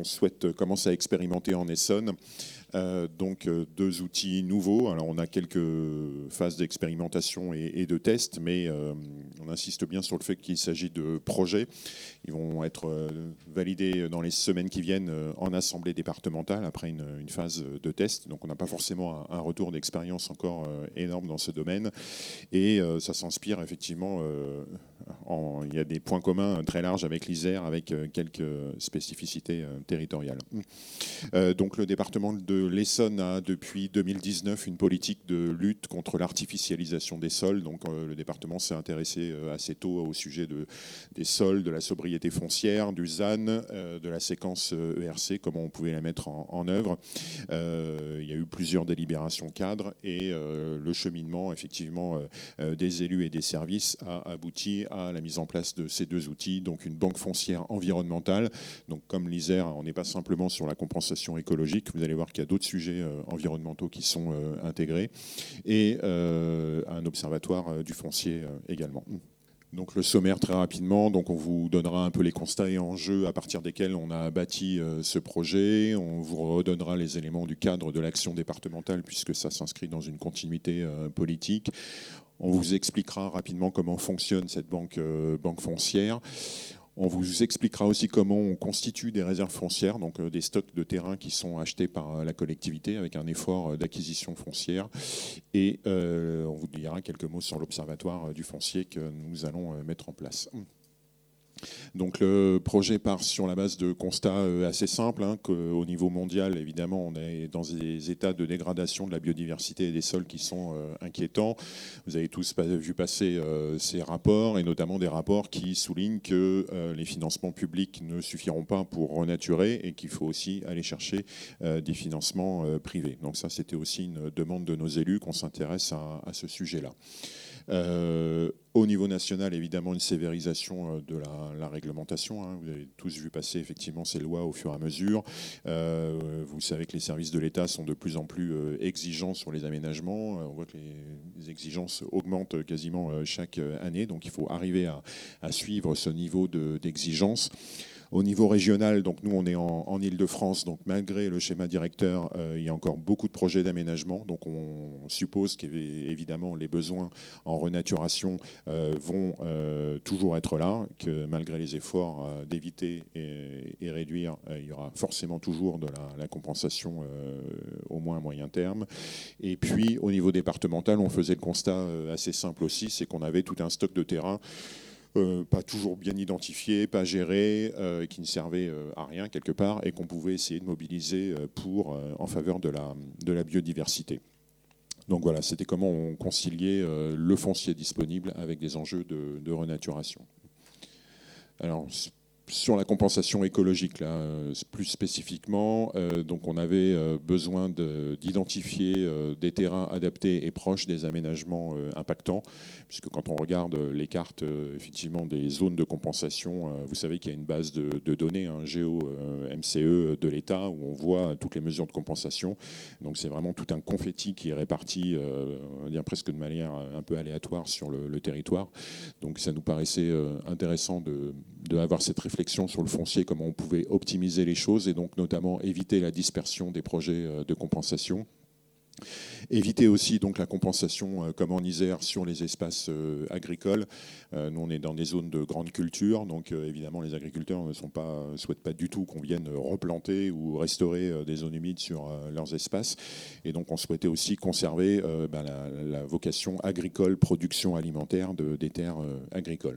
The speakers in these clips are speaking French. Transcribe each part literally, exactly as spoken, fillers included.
on souhaite commencer à expérimenter en Essonne. Euh, donc euh, deux outils nouveaux. Alors on a quelques phases d'expérimentation et, et de tests, mais euh, on insiste bien sur le fait qu'il s'agit de projets. Ils vont être euh, validés dans les semaines qui viennent euh, en assemblée départementale après une, une phase de test. Donc on n'a pas forcément un, un retour d'expérience encore euh, énorme dans ce domaine. Et euh, ça s'inspire effectivement, euh, en, il y a des points communs très larges avec l'Isère, avec euh, quelques spécificités euh, territoriales. Euh, donc le département de l'Essonne a depuis deux mille dix-neuf une politique de lutte contre l'artificialisation des sols. Donc euh, le département s'est intéressé euh, assez tôt au sujet de, des sols, de la sobriété foncière, du Z A N, euh, de la séquence euh, E R C, comment on pouvait la mettre en, en œuvre. Euh, il y a eu plusieurs délibérations cadres et euh, le cheminement effectivement euh, des élus et des services a abouti à la mise en place de ces deux outils. Donc une banque foncière environnementale. Donc comme l'Isère, on n'est pas simplement sur la compensation écologique. Vous allez voir qu'il y a d'autres sujets euh, environnementaux qui sont euh, intégrés et euh, un observatoire euh, du foncier euh, également. Donc le sommaire très rapidement, donc on vous donnera un peu les constats et enjeux à partir desquels on a bâti euh, ce projet. On vous redonnera les éléments du cadre de l'action départementale puisque ça s'inscrit dans une continuité euh, politique. On vous expliquera rapidement comment fonctionne cette banque, euh, banque foncière. On vous expliquera aussi comment on constitue des réserves foncières, donc des stocks de terrain qui sont achetés par la collectivité avec un effort d'acquisition foncière. Et euh, on vous dira quelques mots sur l'observatoire du foncier que nous allons mettre en place. Donc le projet part sur la base de constats assez simples, hein, qu'au niveau mondial, évidemment, on est dans des états de dégradation de la biodiversité et des sols qui sont euh, inquiétants. Vous avez tous vu passer euh, ces rapports, et notamment des rapports qui soulignent que euh, les financements publics ne suffiront pas pour renaturer et qu'il faut aussi aller chercher euh, des financements euh, privés. Donc ça, c'était aussi une demande de nos élus qu'on s'intéresse à, à ce sujet-là. Euh, au niveau national, évidemment, une sévérisation de la, la réglementation. Hein. Vous avez tous vu passer effectivement ces lois au fur et à mesure. Euh, vous savez que les services de l'État sont de plus en plus euh, exigeants sur les aménagements. Euh, on voit que les, les exigences augmentent quasiment euh, chaque année. Donc il faut arriver à, à suivre ce niveau de, d'exigence. Au niveau régional, donc nous on est en, en Île-de-France, donc malgré le schéma directeur, euh, il y a encore beaucoup de projets d'aménagement. Donc on suppose qu'évidemment les besoins en renaturation euh, vont euh, toujours être là, que malgré les efforts euh, d'éviter et, et réduire, euh, il y aura forcément toujours de la, la compensation euh, au moins à moyen terme. Et puis au niveau départemental, on faisait le constat euh, assez simple aussi, c'est qu'on avait tout un stock de terrain Euh, pas toujours bien identifié, pas géré, euh, qui ne servait euh, à rien quelque part et qu'on pouvait essayer de mobiliser euh, pour, euh, en faveur de la, de la biodiversité. Donc voilà, c'était comment on conciliait euh, le foncier disponible avec des enjeux de, de renaturation. Alors, sur la compensation écologique, là, plus spécifiquement, euh, donc on avait euh, besoin de, d'identifier euh, des terrains adaptés et proches des aménagements euh, impactants, puisque quand on regarde les cartes euh, effectivement des zones de compensation, euh, vous savez qu'il y a une base de, de données, un Géo euh, M C E de l'État, où on voit toutes les mesures de compensation. Donc c'est vraiment tout un confetti qui est réparti, euh, on va dire presque de manière un peu aléatoire sur le, le territoire. Donc ça nous paraissait euh, intéressant de, de avoir cette réflexion réflexion sur le foncier, comment on pouvait optimiser les choses et donc notamment éviter la dispersion des projets de compensation. Éviter aussi donc la compensation, euh, comme en Isère, sur les espaces euh, agricoles. Euh, nous, on est dans des zones de grande culture, donc euh, évidemment, les agriculteurs ne sont pas, souhaitent pas du tout qu'on vienne replanter ou restaurer euh, des zones humides sur euh, leurs espaces. Et donc, on souhaitait aussi conserver euh, ben, la, la vocation agricole, production alimentaire de, des terres euh, agricoles.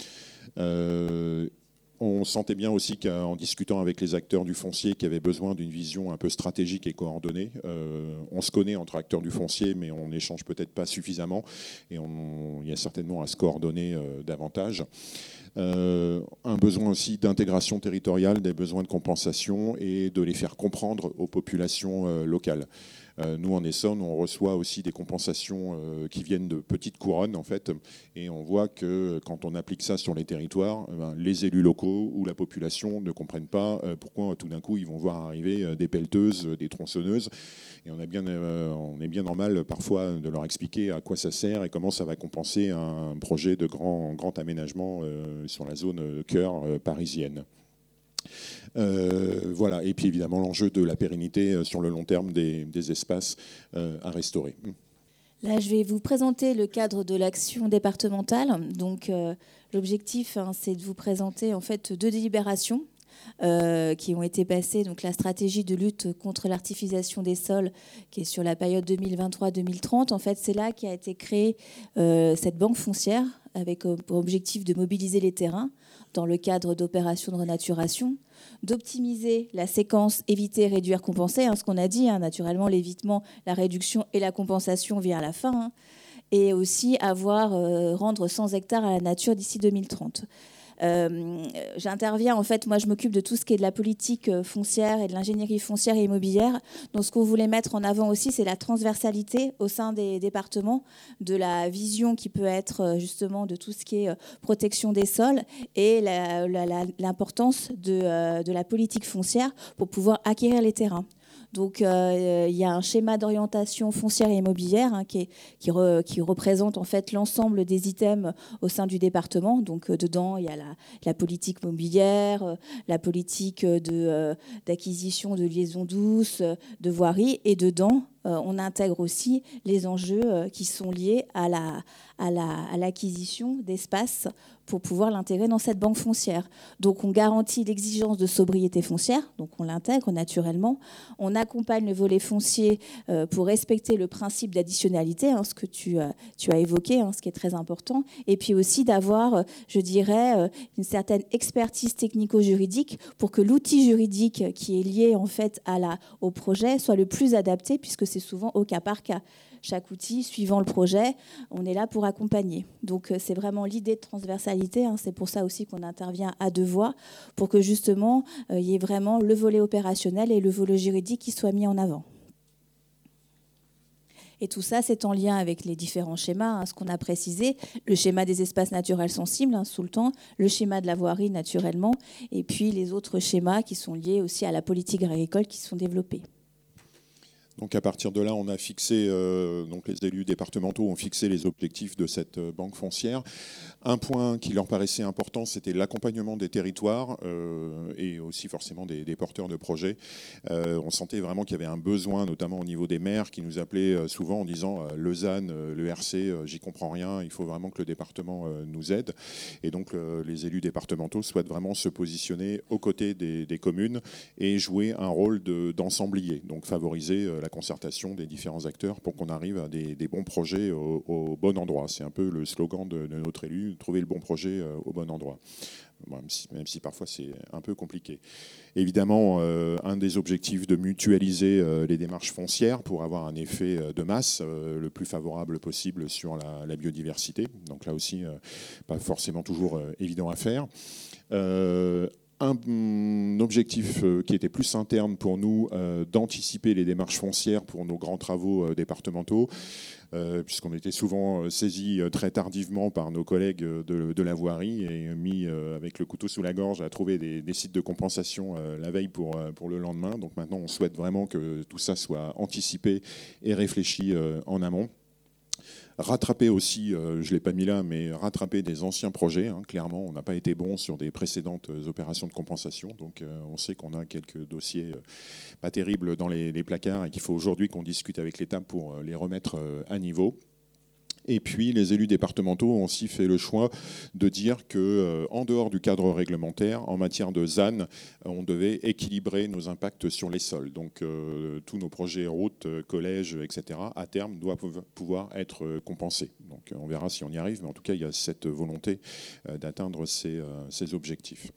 Euh, On sentait bien aussi qu'en discutant avec les acteurs du foncier qui avaient besoin d'une vision un peu stratégique et coordonnée. Euh, on se connaît entre acteurs du foncier, mais on n'échange peut-être pas suffisamment et on, il y a certainement à se coordonner euh, davantage. Euh, un besoin aussi d'intégration territoriale des besoins de compensation et de les faire comprendre aux populations euh, locales. Euh, nous, en Essonne, on reçoit aussi des compensations euh, qui viennent de petites couronnes, en fait, et on voit que quand on applique ça sur les territoires, eh ben, les élus locaux ou la population ne comprennent pas euh, pourquoi tout d'un coup ils vont voir arriver euh, des pelleteuses, euh, des tronçonneuses, et on, a bien, euh, on est bien normal parfois de leur expliquer à quoi ça sert et comment ça va compenser un projet de grand, grand aménagement euh, sur la zone cœur euh, parisienne. Euh, voilà. Et puis évidemment l'enjeu de la pérennité euh, sur le long terme des, des espaces euh, à restaurer. Là, je vais vous présenter le cadre de l'action départementale. Donc, euh, l'objectif, hein, c'est de vous présenter en fait deux délibérations euh, qui ont été passées. Donc, la stratégie de lutte contre l'artificialisation des sols, qui est sur la période deux mille vingt-trois deux mille trente. En fait, c'est là qu'a été créée euh, cette banque foncière avec pour objectif de mobiliser les terrains dans le cadre d'opérations de renaturation, d'optimiser la séquence éviter, réduire, compenser, hein, ce qu'on a dit, hein, naturellement l'évitement, la réduction et la compensation vient à la fin, hein, et aussi avoir, euh, rendre cent hectares à la nature d'ici deux mille trente. Euh, j'interviens, en fait, moi je m'occupe de tout ce qui est de la politique foncière et de l'ingénierie foncière et immobilière. Donc ce qu'on voulait mettre en avant aussi, c'est la transversalité au sein des départements, de la vision qui peut être justement de tout ce qui est protection des sols et la, la, la, l'importance de, de la politique foncière pour pouvoir acquérir les terrains. Donc, euh, il y a un schéma d'orientation foncière et immobilière hein, qui, est, qui, re, qui représente en fait l'ensemble des items au sein du département. Donc, euh, dedans, il y a la, la politique immobilière, euh, la politique de, euh, d'acquisition de liaisons douces, de voirie. Et dedans, euh, on intègre aussi les enjeux euh, qui sont liés à, la, à, la, à l'acquisition d'espaces pour pouvoir l'intégrer dans cette banque foncière. Donc, on garantit l'exigence de sobriété foncière, donc on l'intègre naturellement. On accompagne le volet foncier euh, pour respecter le principe d'additionnalité, hein, ce que tu, euh, tu as évoqué, hein, ce qui est très important. Et puis aussi d'avoir, euh, je dirais, euh, une certaine expertise technico-juridique pour que l'outil juridique qui est lié en fait à la, au projet soit le plus adapté, puisque c'est souvent au cas par cas. Chaque outil, suivant le projet, on est là pour accompagner. Donc, c'est vraiment l'idée de transversalité. Hein, c'est pour ça aussi qu'on intervient à deux voix, pour que justement, il euh, y ait vraiment le volet opérationnel et le volet juridique qui soient mis en avant. Et tout ça, c'est en lien avec les différents schémas, hein, ce qu'on a précisé, le schéma des espaces naturels sensibles, hein, sous le temps, le schéma de la voirie naturellement, et puis les autres schémas qui sont liés aussi à la politique agricole qui sont développés. Donc à partir de là, on a fixé, euh, donc les élus départementaux ont fixé les objectifs de cette banque foncière. Un point qui leur paraissait important, c'était l'accompagnement des territoires euh, et aussi forcément des, des porteurs de projets. Euh, on sentait vraiment qu'il y avait un besoin, notamment au niveau des maires, qui nous appelaient souvent en disant euh, le Z A N, euh, le R C, euh, j'y comprends rien, il faut vraiment que le département euh, nous aide. Et donc euh, les élus départementaux souhaitent vraiment se positionner aux côtés des, des communes et jouer un rôle de, d'ensemblier, donc favoriser euh, la concertation des différents acteurs pour qu'on arrive à des, des bons projets au, au bon endroit. C'est un peu le slogan de, de notre élu, trouver le bon projet euh, au bon endroit. Même si, même si parfois c'est un peu compliqué. Évidemment, euh, un des objectifs de mutualiser euh, les démarches foncières pour avoir un effet de masse euh, le plus favorable possible sur la, la biodiversité. Donc là aussi, euh, pas forcément toujours euh, évident à faire. Euh, Un objectif qui était plus interne pour nous, euh, d'anticiper les démarches foncières pour nos grands travaux euh, départementaux, euh, puisqu'on était souvent saisis très tardivement par nos collègues de, de la voirie et mis euh, avec le couteau sous la gorge à trouver des, des sites de compensation euh, la veille pour, pour le lendemain. Donc maintenant, on souhaite vraiment que tout ça soit anticipé et réfléchi euh, en amont. Rattraper aussi, euh, je ne l'ai pas mis là, mais rattraper des anciens projets. Hein, clairement, on n'a pas été bon sur des précédentes opérations de compensation. Donc, euh, on sait qu'on a quelques dossiers euh, pas terribles dans les, les placards et qu'il faut aujourd'hui qu'on discute avec l'État pour les remettre euh, à niveau. Et puis, les élus départementaux ont aussi fait le choix de dire qu'en euh, dehors du cadre réglementaire, en matière de Z A N, on devait équilibrer nos impacts sur les sols. Donc, euh, tous nos projets routes, collèges, et cetera, à terme, doivent pouvoir être compensés. Donc, on verra si on y arrive, mais en tout cas, il y a cette volonté euh, d'atteindre ces, euh, ces objectifs.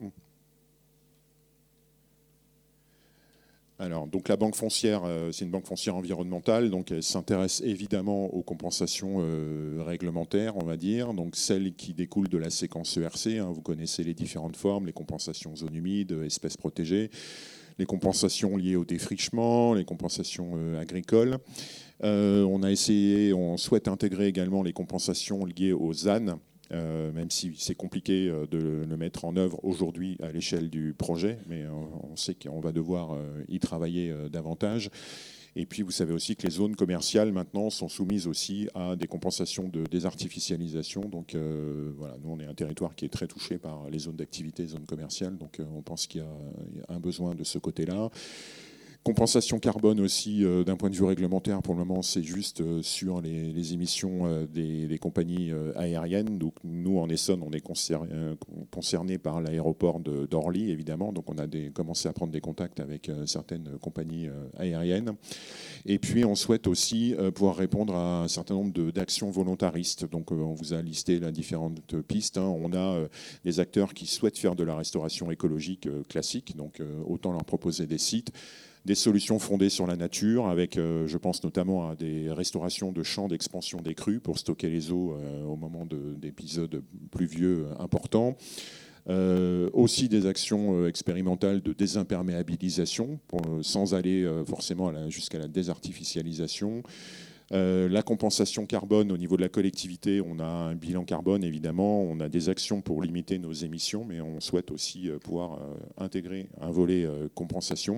Alors, donc la banque foncière, euh, c'est une banque foncière environnementale, donc elle s'intéresse évidemment aux compensations euh, réglementaires, on va dire, donc celles qui découlent de la séquence E R C. Hein, vous connaissez les différentes formes, les compensations zones humides, espèces protégées, les compensations liées au défrichement, les compensations euh, agricoles. Euh, on a essayé, on souhaite intégrer également les compensations liées aux Z A N. Euh, même si c'est compliqué de le mettre en œuvre aujourd'hui à l'échelle du projet, mais on sait qu'on va devoir y travailler davantage. Et puis vous savez aussi que les zones commerciales maintenant sont soumises aussi à des compensations de désartificialisation. Donc euh, voilà, nous on est un territoire qui est très touché par les zones d'activité, zones commerciales, donc euh, on pense qu'il y a un besoin de ce côté-là. Compensation carbone aussi, euh, d'un point de vue réglementaire, pour le moment, c'est juste euh, sur les, les émissions euh, des, des compagnies euh, aériennes. Donc, nous, en Essonne, on est concerné, euh, concerné par l'aéroport de, d'Orly, évidemment. Donc, on a des, commencé à prendre des contacts avec euh, certaines compagnies euh, aériennes. Et puis, on souhaite aussi euh, pouvoir répondre à un certain nombre de, d'actions volontaristes. Donc, euh, on vous a listé là différentes pistes. Hein. On a euh, des acteurs qui souhaitent faire de la restauration écologique euh, classique. Donc, euh, autant leur proposer des sites. Des solutions fondées sur la nature, avec, euh, je pense notamment à des restaurations de champs d'expansion des crues pour stocker les eaux euh, au moment de, d'épisodes pluvieux importants. Euh, aussi des actions euh, expérimentales de désimperméabilisation, pour, euh, sans aller euh, forcément à la, jusqu'à la désartificialisation. Euh, la compensation carbone au niveau de la collectivité, on a un bilan carbone évidemment, on a des actions pour limiter nos émissions, mais on souhaite aussi euh, pouvoir euh, intégrer un volet euh, compensation.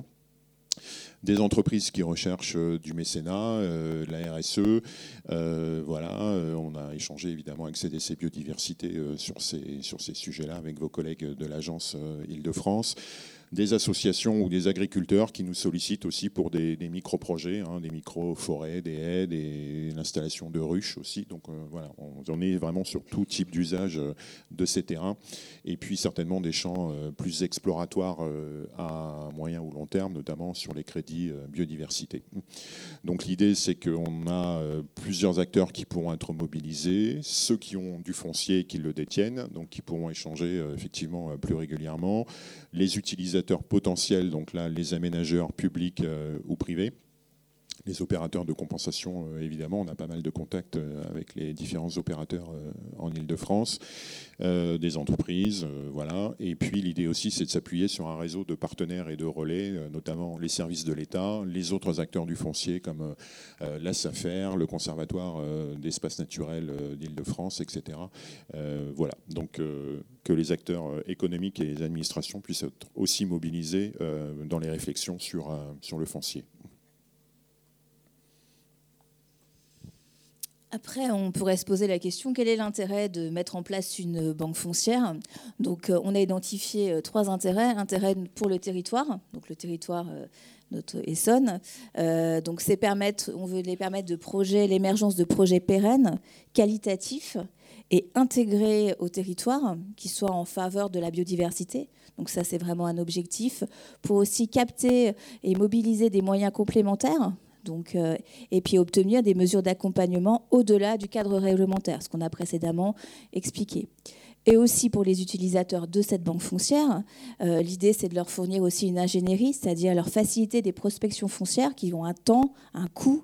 Des entreprises qui recherchent euh, du mécénat, euh, la R S E, euh, voilà, euh, on a échangé évidemment avec C D C Biodiversité euh, sur ces, sur ces sujets-là avec vos collègues de l'agence euh, Île-de-France. Des associations ou des agriculteurs qui nous sollicitent aussi pour des, des micro-projets, hein, des micro-forêts, des haies, des, l'installation de ruches aussi. Donc euh, voilà, on, on est vraiment sur tout type d'usage euh, de ces terrains. Et puis certainement des champs euh, plus exploratoires euh, à moyen ou long terme, notamment sur les crédits euh, biodiversité. Donc l'idée, c'est qu'on a euh, plusieurs acteurs qui pourront être mobilisés, ceux qui ont du foncier et qui le détiennent, donc qui pourront échanger euh, effectivement euh, plus régulièrement, les utilisateurs potentiels, donc là les aménageurs publics euh, ou privés, les opérateurs de compensation, euh, évidemment, on a pas mal de contacts euh, avec les différents opérateurs euh, en Île-de-France, euh, des entreprises, euh, voilà. Et puis l'idée aussi, c'est de s'appuyer sur un réseau de partenaires et de relais, euh, notamment les services de l'État, les autres acteurs du foncier comme euh, la SAFER, le Conservatoire euh, d'espaces naturels euh, d'Île-de-France, et cetera. Euh, voilà, donc euh, que les acteurs économiques et les administrations puissent être aussi mobilisés euh, dans les réflexions sur, euh, sur le foncier. Après, on pourrait se poser la question, quel est l'intérêt de mettre en place une banque foncière ? Donc, on a identifié trois intérêts. Intérêt pour le territoire, donc le territoire, euh, notre Essonne. Euh, donc, c'est permettre, on veut les permettre de projets, l'émergence de projets pérennes, qualitatifs et intégrés au territoire, qui soient en faveur de la biodiversité. Donc ça, c'est vraiment un objectif. Pour aussi capter et mobiliser des moyens complémentaires. Donc, euh, et puis obtenir des mesures d'accompagnement au-delà du cadre réglementaire, ce qu'on a précédemment expliqué. Et aussi pour les utilisateurs de cette banque foncière, euh, l'idée c'est de leur fournir aussi une ingénierie, c'est-à-dire leur faciliter des prospections foncières qui ont un temps, un coût.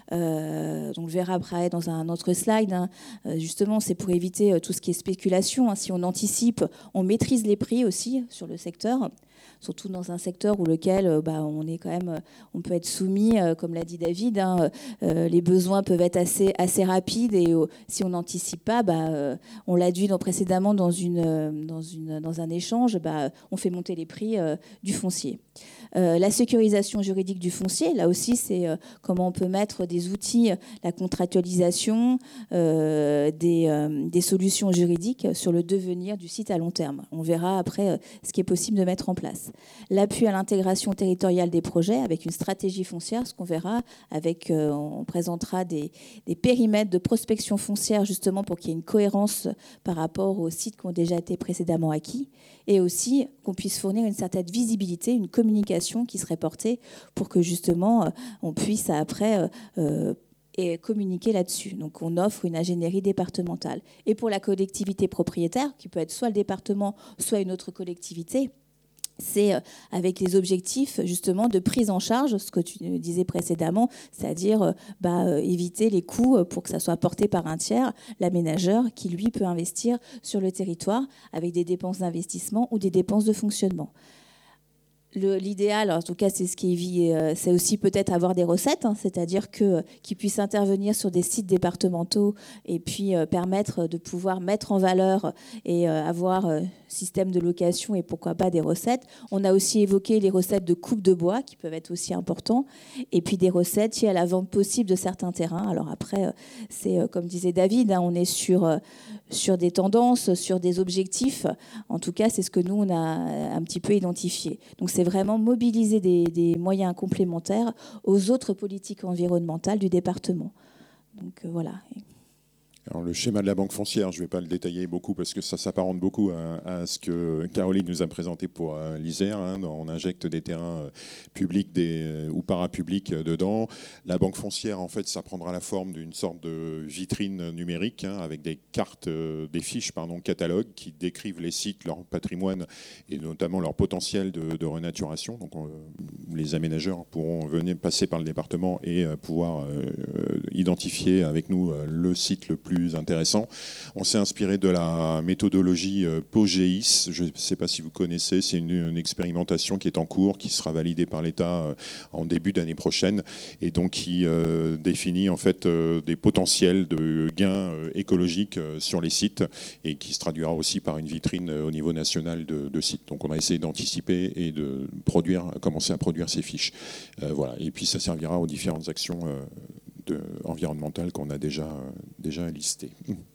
Euh, on le verra après dans un autre slide. Hein. Euh, justement, c'est pour éviter euh, tout ce qui est spéculation. Hein. Si on anticipe, on maîtrise les prix aussi sur le secteur. Surtout dans un secteur où lequel euh, bah, on est quand même, on peut être soumis, euh, comme l'a dit David, hein, euh, les besoins peuvent être assez, assez rapides et euh, si on n'anticipe pas, bah, euh, on l'a dit précédemment dans, une, euh, dans, une, dans un échange, bah, on fait monter les prix euh, du foncier. Euh, la sécurisation juridique du foncier, là aussi, c'est euh, comment on peut mettre des outils, la contractualisation, euh, des, euh, des solutions juridiques sur le devenir du site à long terme. On verra après euh, ce qui est possible de mettre en place. L'appui à l'intégration territoriale des projets avec une stratégie foncière, ce qu'on verra, avec, euh, on présentera des, des périmètres de prospection foncière justement pour qu'il y ait une cohérence par rapport aux sites qui ont déjà été précédemment acquis et aussi qu'on puisse fournir une certaine visibilité, une communication qui serait portée pour que justement on puisse après euh, et communiquer là-dessus. Donc on offre une ingénierie départementale. Et pour la collectivité propriétaire, qui peut être soit le département, soit une autre collectivité, c'est avec les objectifs justement de prise en charge, ce que tu disais précédemment, c'est-à-dire bah, éviter les coûts pour que ça soit porté par un tiers, l'aménageur qui lui peut investir sur le territoire avec des dépenses d'investissement ou des dépenses de fonctionnement. Le, l'idéal, en tout cas, c'est ce qui est, c'est aussi peut-être avoir des recettes, hein, c'est-à-dire que qu'ils puissent intervenir sur des sites départementaux et puis euh, permettre de pouvoir mettre en valeur et euh, avoir euh, système de location et pourquoi pas des recettes. On a aussi évoqué les recettes de coupe de bois qui peuvent être aussi importants, et puis des recettes liées à la vente possible de certains terrains. Alors après, euh, c'est euh, comme disait David, hein, on est sur euh, sur des tendances, sur des objectifs. En tout cas, c'est ce que nous on a un petit peu identifié. Donc c'est vraiment mobiliser des, des moyens complémentaires aux autres politiques environnementales du département. Donc euh, voilà. Alors, le schéma de la banque foncière, je ne vais pas le détailler beaucoup parce que ça s'apparente beaucoup à, à ce que Caroline nous a présenté pour euh, l'Isère. Hein, on injecte des terrains euh, publics des, euh, ou parapublics euh, dedans. La banque foncière, en fait, ça prendra la forme d'une sorte de vitrine numérique hein, avec des cartes, euh, des fiches, pardon, catalogues qui décrivent les sites, leur patrimoine et notamment leur potentiel de, de renaturation. Donc, on, les aménageurs pourront venir passer par le département et euh, pouvoir euh, identifier avec nous euh, le site le plus intéressant. On s'est inspiré de la méthodologie POGEIS. Je ne sais pas si vous connaissez, c'est une, une expérimentation qui est en cours, qui sera validée par l'État en début d'année prochaine et donc qui euh, définit en fait euh, des potentiels de gains euh, écologiques euh, sur les sites et qui se traduira aussi par une vitrine euh, au niveau national de, de sites. Donc on a essayé d'anticiper et de produire, commencer à produire ces fiches. Euh, voilà. Et puis ça servira aux différentes actions euh, De, environnementales qu'on a déjà, euh, déjà listées.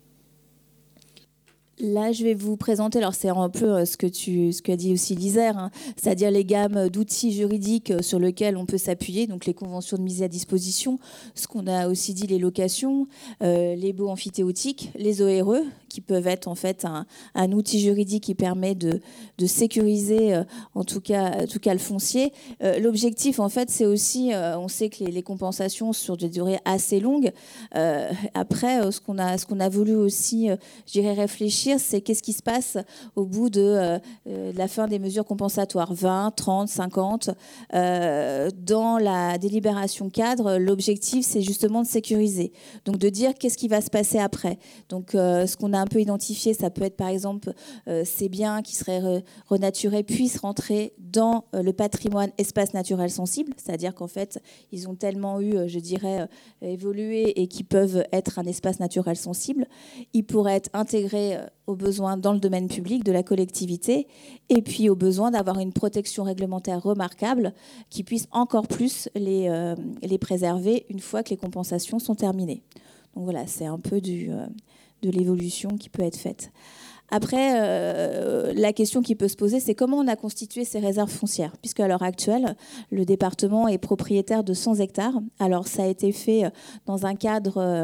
Là, je vais vous présenter, alors c'est un peu ce que tu, ce qu'a dit aussi l'Isère, hein, c'est-à-dire les gammes d'outils juridiques sur lesquels on peut s'appuyer, donc les conventions de mise à disposition, ce qu'on a aussi dit, les locations, euh, les baux amphithéotiques, les O R E, qui peuvent être en fait un, un outil juridique qui permet de, de sécuriser euh, en, tout cas, en tout cas le foncier. Euh, l'objectif, en fait, c'est aussi, euh, on sait que les, les compensations sur des durées assez longues, euh, après, euh, ce qu'on a, ce qu'on a voulu aussi, euh, je dirais, réfléchir, c'est qu'est-ce qui se passe au bout de, euh, de la fin des mesures compensatoires, vingt, trente, cinquante. Euh, dans la délibération cadre, l'objectif, c'est justement de sécuriser. Donc, de dire qu'est-ce qui va se passer après. Donc, euh, ce qu'on a un peu identifié, ça peut être, par exemple, euh, ces biens qui seraient re- renaturés puissent rentrer dans euh, le patrimoine espace naturel sensible, c'est-à-dire qu'en fait, ils ont tellement eu, euh, je dirais, euh, évolué et qui peuvent être un espace naturel sensible. Ils pourraient être intégrés euh, aux besoins dans le domaine public de la collectivité et puis aux besoins d'avoir une protection réglementaire remarquable qui puisse encore plus les, euh, les préserver une fois que les compensations sont terminées. Donc voilà, c'est un peu du, euh, de l'évolution qui peut être faite. Après, euh, la question qui peut se poser, c'est comment on a constitué ces réserves foncières, puisque à l'heure actuelle, le département est propriétaire de cent hectares. Alors, ça a été fait dans un cadre euh,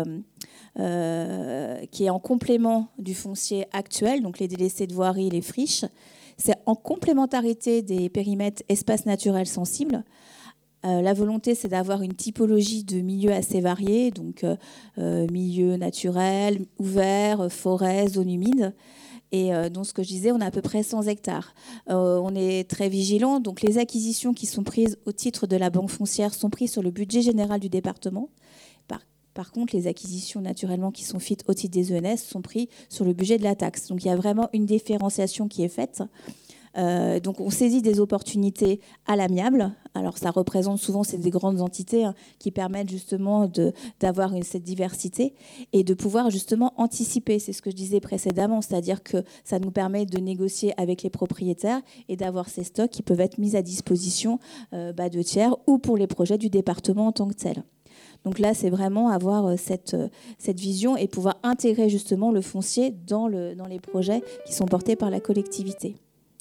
euh, qui est en complément du foncier actuel, donc les délaissés de voirie, les friches. C'est en complémentarité des périmètres espaces naturels sensibles. Euh, la volonté, c'est d'avoir une typologie de milieux assez variés, donc euh, milieux naturels, ouverts, forêts, zones humides. Et euh, donc, ce que je disais, on a à peu près cent hectares. Euh, on est très vigilant. Donc, les acquisitions qui sont prises au titre de la banque foncière sont prises sur le budget général du département. Par, par contre, les acquisitions, naturellement, qui sont faites au titre des E N S sont prises sur le budget de la taxe. Donc, il y a vraiment une différenciation qui est faite. Euh, donc on saisit des opportunités à l'amiable. Alors ça représente souvent, c'est des grandes entités hein, qui permettent justement de, d'avoir une, cette diversité et de pouvoir justement anticiper. C'est ce que je disais précédemment, c'est-à-dire que ça nous permet de négocier avec les propriétaires et d'avoir ces stocks qui peuvent être mis à disposition euh, bah, de tiers ou pour les projets du département en tant que tel. Donc là, c'est vraiment avoir cette, cette vision et pouvoir intégrer justement le foncier dans, le, dans les projets qui sont portés par la collectivité.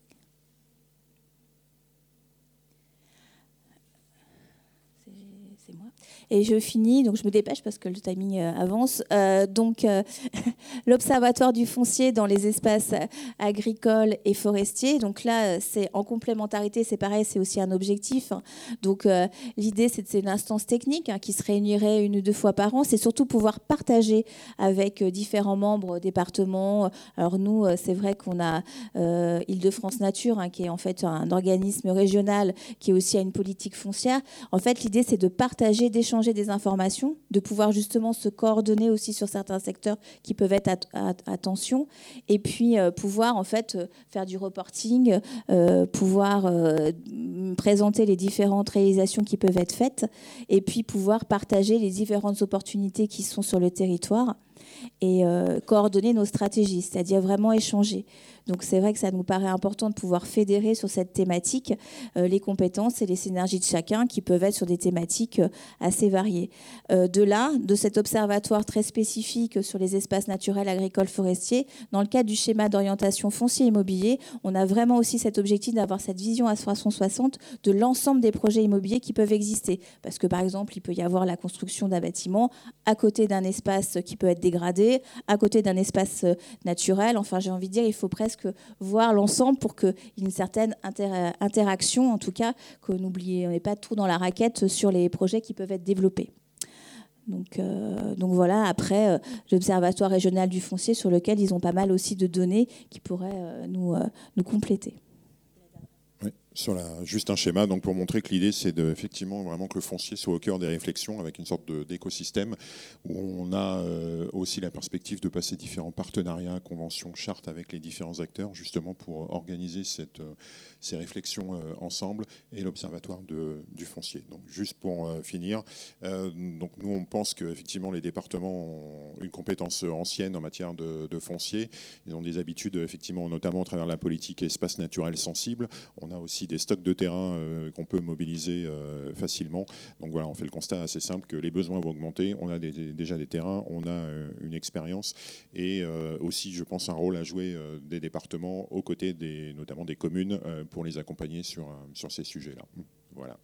Et je finis, donc je me dépêche parce que le timing avance. Euh, donc, euh, l'Observatoire du foncier dans les espaces agricoles et forestiers. Donc là, c'est en complémentarité, c'est pareil, c'est aussi un objectif. Donc, euh, l'idée, c'est, c'est une instance technique hein, qui se réunirait une ou deux fois par an. C'est surtout pouvoir partager avec différents membres, départements. Alors nous, c'est vrai qu'on a euh, Île-de-France Nature, hein, qui est en fait un organisme régional qui aussi a une politique foncière. En fait, l'idée, c'est de partager partager, d'échanger des informations, de pouvoir justement se coordonner aussi sur certains secteurs qui peuvent être à, à, à tension, et puis euh, pouvoir en fait faire du reporting, euh, pouvoir euh, présenter les différentes réalisations qui peuvent être faites, et puis pouvoir partager les différentes opportunités qui sont sur le territoire et euh, coordonner nos stratégies, c'est-à-dire vraiment échanger. Donc c'est vrai que ça nous paraît important de pouvoir fédérer sur cette thématique euh, les compétences et les synergies de chacun qui peuvent être sur des thématiques euh, assez variées. Euh, de là, de cet observatoire très spécifique sur les espaces naturels, agricoles, forestiers, dans le cadre du schéma d'orientation foncier immobilier, on a vraiment aussi cet objectif d'avoir cette vision à trois cent soixante de l'ensemble des projets immobiliers qui peuvent exister. Parce que par exemple, il peut y avoir la construction d'un bâtiment à côté d'un espace qui peut être dégradé, à côté d'un espace naturel. Enfin, j'ai envie de dire, il faut presque voir l'ensemble pour qu'il y ait une certaine inter- interaction, en tout cas, que n'oubliez, on n'est pas trop dans la raquette sur les projets qui peuvent être développés. Donc, euh, donc voilà, après, euh, l'Observatoire régional du foncier, sur lequel ils ont pas mal aussi de données qui pourraient euh, nous, euh, nous compléter. Oui, sur la, juste un schéma, donc pour montrer que l'idée c'est de, effectivement vraiment que le foncier soit au cœur des réflexions avec une sorte de, d'écosystème où on a euh, aussi la perspective de passer différents partenariats, conventions, chartes avec les différents acteurs justement pour organiser cette, euh, ces réflexions euh, ensemble et l'observatoire de, du foncier. Donc juste pour euh, finir, euh, donc nous on pense qu'effectivement les départements ont une compétence ancienne en matière de, de foncier, ils ont des habitudes effectivement notamment à travers la politique espace naturel sensible. On a aussi des stocks de terrain euh, qu'on peut mobiliser euh, facilement. Donc voilà, on fait le constat assez simple que les besoins vont augmenter. On a des, des, déjà des terrains, on a euh, une expérience et euh, aussi, je pense, un rôle à jouer euh, des départements aux côtés des, notamment des communes euh, pour les accompagner sur, euh, sur ces sujets-là. Voilà.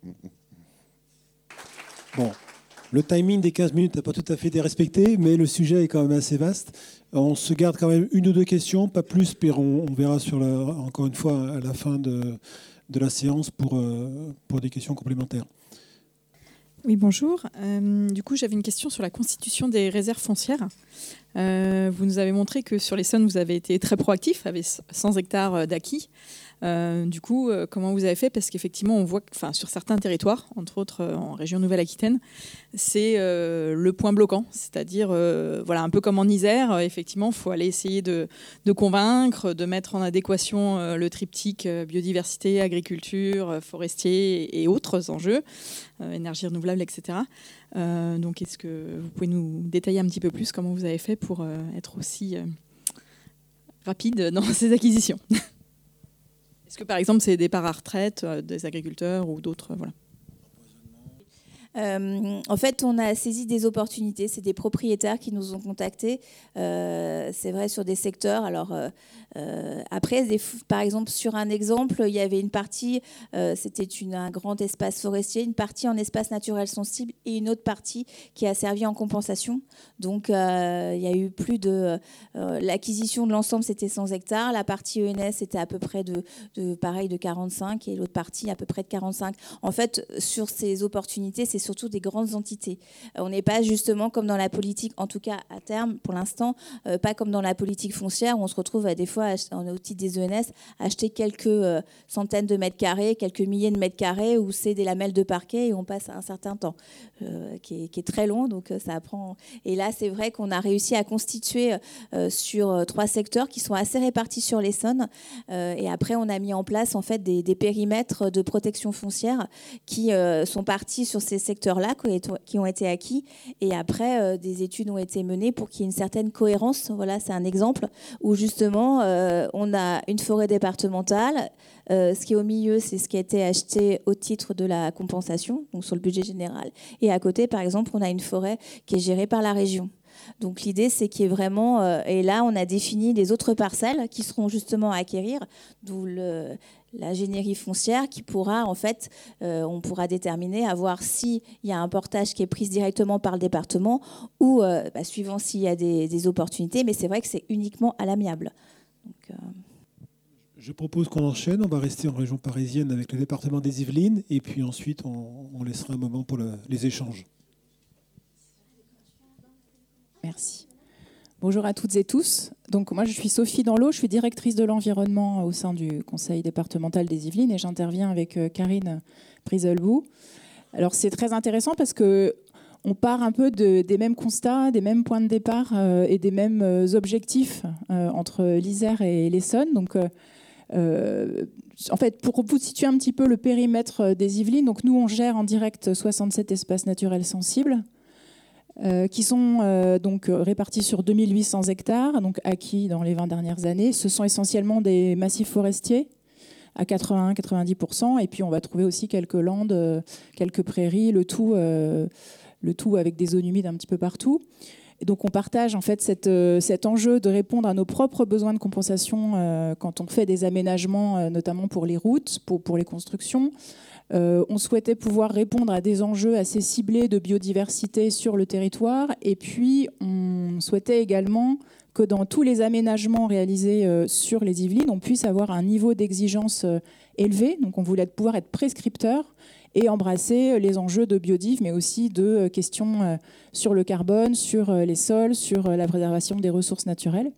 Bon, le timing des quinze minutes n'a pas tout à fait été respecté, mais le sujet est quand même assez vaste. On se garde quand même une ou deux questions, pas plus, puis on, on verra sur la, encore une fois à la fin de, de la séance pour, euh, pour des questions complémentaires. Oui, bonjour. Euh, du coup, j'avais une question sur la constitution des réserves foncières. Euh, vous nous avez montré que sur l'Essonne, vous avez été très proactif, avec cent hectares d'acquis. Euh, du coup, euh, comment vous avez fait? Parce qu'effectivement, on voit que sur certains territoires, entre autres euh, en région Nouvelle-Aquitaine, c'est euh, le point bloquant. C'est-à-dire, euh, voilà, un peu comme en Isère, euh, effectivement, il faut aller essayer de, de convaincre, de mettre en adéquation euh, le triptyque euh, biodiversité, agriculture, euh, forestier et, et autres enjeux, euh, énergie renouvelable, et cetera. Euh, donc, est-ce que vous pouvez nous détailler un petit peu plus comment vous avez fait pour euh, être aussi euh, rapide dans ces acquisitions? Est-ce que, par exemple, c'est des départs à retraite euh, des agriculteurs ou d'autres euh, voilà. Euh, en fait, on a saisi des opportunités. C'est des propriétaires qui nous ont contactés. Euh, c'est vrai sur des secteurs. Alors euh, euh, après, des, par exemple, sur un exemple, il y avait une partie, euh, c'était une, un grand espace forestier, une partie en espace naturel sensible et une autre partie qui a servi en compensation. Donc, euh, il y a eu plus de euh, l'acquisition de l'ensemble, c'était cent hectares. La partie E N S, c'était à peu près de, de pareil de quarante-cinq et l'autre partie à peu près de quarante-cinq. En fait, sur ces opportunités, c'est surtout des grandes entités. On n'est pas justement comme dans la politique, en tout cas à terme, pour l'instant, euh, pas comme dans la politique foncière où on se retrouve à des fois, au titre des E N S, acheter quelques euh, centaines de mètres carrés, quelques milliers de mètres carrés où c'est des lamelles de parquet et on passe un certain temps euh, qui, est, qui est très long, donc ça apprend. Et là, c'est vrai qu'on a réussi à constituer euh, sur trois secteurs qui sont assez répartis sur l'Essonne. Euh, et après, on a mis en place en fait des, des périmètres de protection foncière qui euh, sont partis sur ces secteurs-là qui ont été acquis et après euh, des études ont été menées pour qu'il y ait une certaine cohérence. Voilà, c'est un exemple où justement euh, on a une forêt départementale. Euh, ce qui est au milieu, c'est ce qui a été acheté au titre de la compensation, donc sur le budget général. Et à côté, par exemple, on a une forêt qui est gérée par la région. Donc l'idée, c'est qu'il y ait vraiment... Euh, et là, on a défini les autres parcelles qui seront justement à acquérir, d'où le... l'ingénierie foncière qui pourra, en fait, euh, on pourra déterminer à voir s'il y a un portage qui est pris directement par le département ou, euh, bah, suivant s'il y a des, des opportunités. Mais c'est vrai que c'est uniquement à l'amiable. Donc, euh... Je propose qu'on enchaîne. On va rester en région parisienne avec le département des Yvelines et puis ensuite, on, on laissera un moment pour le, les échanges. Merci. Bonjour à toutes et tous. Donc moi je suis Sophie Danlot, je suis directrice de l'environnement au sein du conseil départemental des Yvelines et j'interviens avec Karine Brizelbou. Alors c'est très intéressant parce que on part un peu de, des mêmes constats, des mêmes points de départ euh, et des mêmes euh, objectifs euh, entre l'Isère et l'Essonne. Donc, euh, euh, en fait, pour vous situer un petit peu le périmètre des Yvelines, donc nous on gère en direct soixante-sept espaces naturels sensibles euh, qui sont euh, donc répartis sur deux mille huit cents hectares, donc acquis dans les vingt dernières années. Ce sont essentiellement des massifs forestiers à quatre-vingts à quatre-vingt-dix pour cent, et puis on va trouver aussi quelques landes, euh, quelques prairies, le tout. Euh, le tout avec des zones humides un petit peu partout. Et donc on partage en fait cette, euh, cet enjeu de répondre à nos propres besoins de compensation euh, quand on fait des aménagements, euh, notamment pour les routes, pour, pour les constructions. Euh, on souhaitait pouvoir répondre à des enjeux assez ciblés de biodiversité sur le territoire, et puis on souhaitait également que dans tous les aménagements réalisés euh, sur les Yvelines, on puisse avoir un niveau d'exigence euh, élevé. Donc on voulait pouvoir être prescripteur et embrasser les enjeux de biodiv, mais aussi de questions sur le carbone, sur les sols, sur la préservation des ressources naturelles.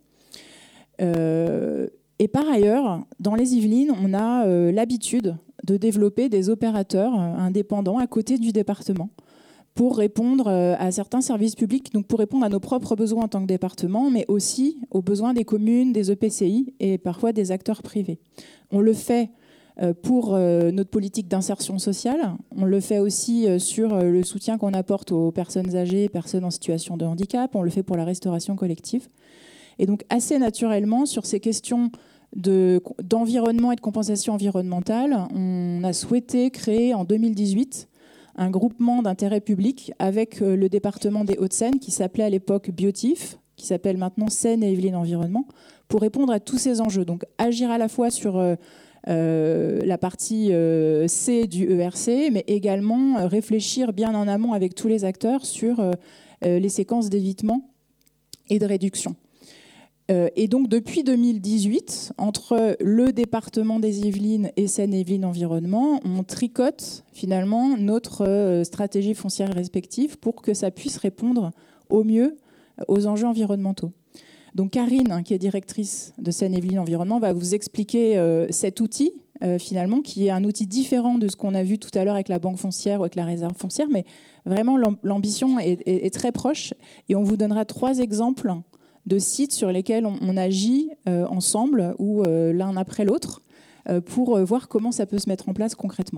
Euh, et par ailleurs, dans les Yvelines, on a euh, l'habitude de développer des opérateurs indépendants à côté du département pour répondre à certains services publics, donc pour répondre à nos propres besoins en tant que département, mais aussi aux besoins des communes, des E P C I et parfois des acteurs privés. On le fait pour notre politique d'insertion sociale. On le fait aussi sur le soutien qu'on apporte aux personnes âgées, personnes en situation de handicap. On le fait pour la restauration collective. Et donc, assez naturellement, sur ces questions de, d'environnement et de compensation environnementale, on a souhaité créer en deux mille dix-huit un groupement d'intérêt public avec le département des Hauts-de-Seine qui s'appelait à l'époque Biotif, qui s'appelle maintenant Seine et Yvelines Environnement, pour répondre à tous ces enjeux. Donc, agir à la fois sur Euh, la partie euh, C du E R C, mais également euh, réfléchir bien en amont avec tous les acteurs sur euh, les séquences d'évitement et de réduction. Euh, et donc depuis deux mille dix-huit, entre le département des Yvelines et Seine et Yvelines Environnement, on tricote finalement notre euh, stratégie foncière respective pour que ça puisse répondre au mieux aux enjeux environnementaux. Donc Karine, qui est directrice de Seine et Yvelines Environnement, va vous expliquer euh, cet outil, euh, finalement, qui est un outil différent de ce qu'on a vu tout à l'heure avec la banque foncière ou avec la réserve foncière, mais vraiment l'ambition est, est, est très proche. Et on vous donnera trois exemples de sites sur lesquels on, on agit euh, ensemble ou euh, l'un après l'autre euh, pour voir comment ça peut se mettre en place concrètement.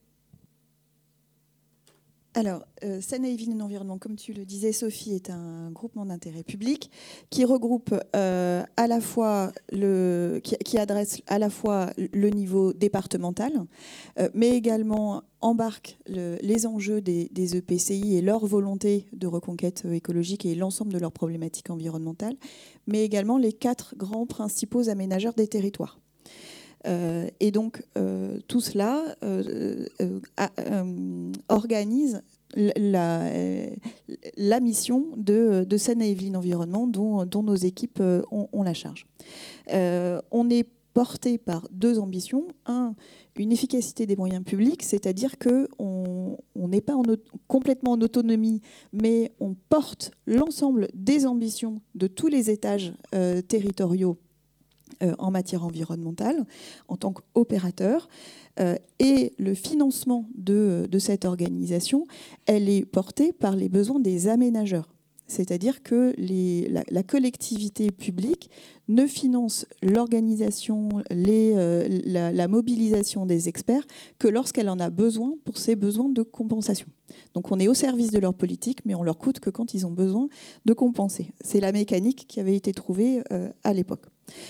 Alors, euh, Seine et Yvelines Environnement, comme tu le disais, Sophie, est un groupement d'intérêt public qui regroupe euh, à la fois le, qui, qui adresse à la fois le niveau départemental, euh, mais également embarque le, les enjeux des, des E P C I et leur volonté de reconquête écologique et l'ensemble de leurs problématiques environnementales, mais également les quatre grands principaux aménageurs des territoires. Euh, et donc, euh, tout cela euh, euh, euh, organise la, euh, la mission de, de Seine et Yvelines Environnement dont, dont nos équipes euh, ont, ont la charge. Euh, on est porté par deux ambitions. Un, une efficacité des moyens publics, c'est-à-dire qu'on n'est pas en, complètement en autonomie, mais on porte l'ensemble des ambitions de tous les étages euh, territoriaux Euh, en matière environnementale, en tant qu'opérateur. Euh, et le financement de, de cette organisation, elle est portée par les besoins des aménageurs. C'est-à-dire que les, la, la collectivité publique ne finance l'organisation, les, euh, la, la mobilisation des experts que lorsqu'elle en a besoin pour ses besoins de compensation. Donc on est au service de leur politique, mais on leur coûte que quand ils ont besoin de compenser. C'est la mécanique qui avait été trouvée euh, à l'époque.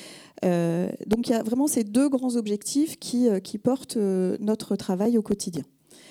Euh, donc il y a vraiment ces deux grands objectifs qui, euh, qui portent euh, notre travail au quotidien.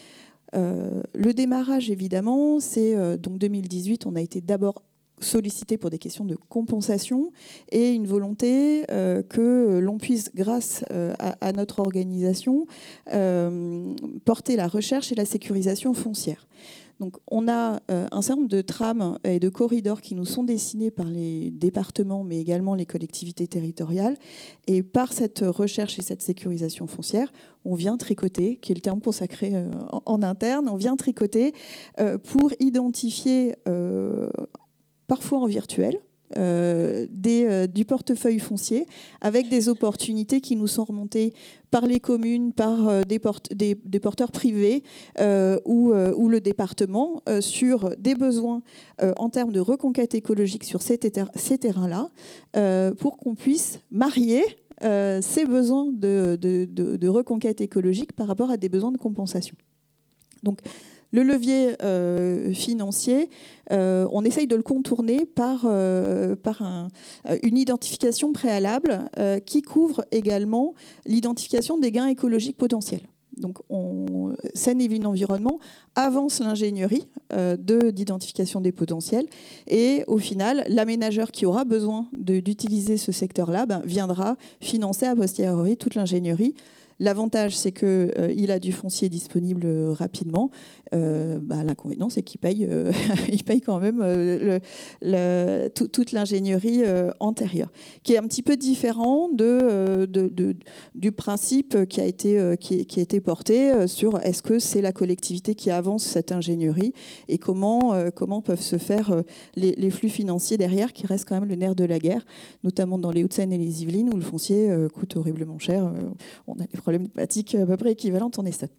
Euh, le démarrage, évidemment, c'est euh, donc deux mille dix-huit, on a été d'abord sollicité pour des questions de compensation et une volonté euh, que l'on puisse, grâce euh, à, à notre organisation, euh, porter la recherche et la sécurisation foncière. Donc, on a euh, un certain nombre de trames et de corridors qui nous sont dessinés par les départements, mais également les collectivités territoriales. Et par cette recherche et cette sécurisation foncière, on vient tricoter, qui est le terme consacré euh, en, en interne, on vient tricoter euh, pour identifier, euh, parfois en virtuel, euh, des, euh, du portefeuille foncier, avec des opportunités qui nous sont remontées par les communes, par euh, des, porte, des, des porteurs privés euh, ou, euh, ou le département euh, sur des besoins euh, en termes de reconquête écologique sur ces, ter- ces terrains-là, euh, pour qu'on puisse marier euh, ces besoins de, de, de, de reconquête écologique par rapport à des besoins de compensation. Donc, le levier euh, financier, euh, on essaye de le contourner par, euh, par un, une identification préalable euh, qui couvre également l'identification des gains écologiques potentiels. Donc, on, Seine-et-Vigne Environnement avance l'ingénierie euh, de, d'identification des potentiels et au final, l'aménageur qui aura besoin de, d'utiliser ce secteur-là ben, viendra financer a posteriori toute l'ingénierie. L'avantage, c'est qu'il euh, a du foncier disponible euh, rapidement. Euh, bah, l'inconvénient, c'est qu'il paye, euh, il paye quand même euh, le, le, tout, toute l'ingénierie euh, antérieure, qui est un petit peu différent de, euh, de, de, du principe qui a été, euh, qui, qui a été porté euh, sur est-ce que c'est la collectivité qui avance cette ingénierie et comment, euh, comment peuvent se faire euh, les, les flux financiers derrière, qui restent quand même le nerf de la guerre, notamment dans les Hauts-de-Seine et les Yvelines, où le foncier euh, coûte horriblement cher. Euh, on a des problématiques à peu près équivalentes en Essonne.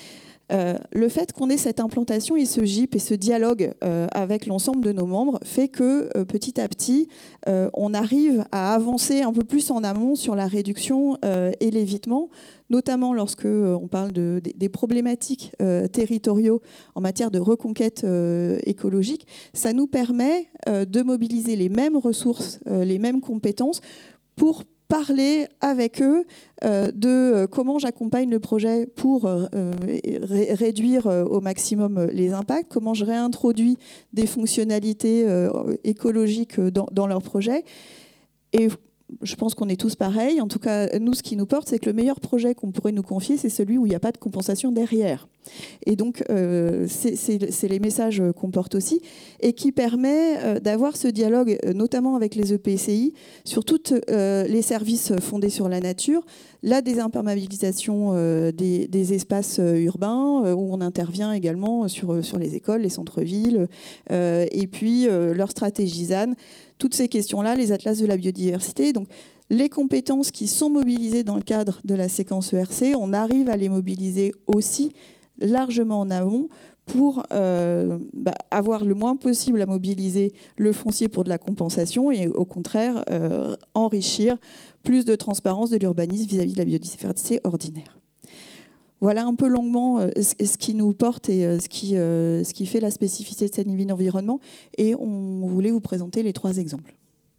Euh, le fait qu'on ait cette implantation et ce G I P et ce dialogue euh, avec l'ensemble de nos membres fait que euh, petit à petit, euh, on arrive à avancer un peu plus en amont sur la réduction euh, et l'évitement, notamment lorsque euh, on parle de, de, des problématiques euh, territoriaux en matière de reconquête euh, écologique. Ça nous permet euh, de mobiliser les mêmes ressources, euh, les mêmes compétences pour parler avec eux euh, de euh, comment j'accompagne le projet pour euh, ré- réduire euh, au maximum les impacts, comment je réintroduis des fonctionnalités euh, écologiques dans, dans leur projet. Et je pense qu'on est tous pareils. En tout cas, nous, ce qui nous porte, c'est que le meilleur projet qu'on pourrait nous confier, c'est celui où il n'y a pas de compensation derrière. Et donc, euh, c'est, c'est, c'est les messages qu'on porte aussi et qui permet euh, d'avoir ce dialogue, notamment avec les E P C I, sur tous euh, les services fondés sur la nature, la désimperméabilisation euh, des, des espaces euh, urbains, euh, où on intervient également sur, sur les écoles, les centres-villes, euh, et puis euh, leur stratégie Z A N. Toutes ces questions-là, les atlas de la biodiversité. Donc, les compétences qui sont mobilisées dans le cadre de la séquence E R C, on arrive à les mobiliser aussi largement en amont pour euh, bah, avoir le moins possible à mobiliser le foncier pour de la compensation et au contraire euh, enrichir plus de transparence de l'urbanisme vis-à-vis de la biodiversité ordinaire. Voilà un peu longuement euh, ce qui nous porte et euh, ce, qui, euh, ce qui fait la spécificité de Seine-et-Vigne Environnement. Et on voulait vous présenter les trois exemples.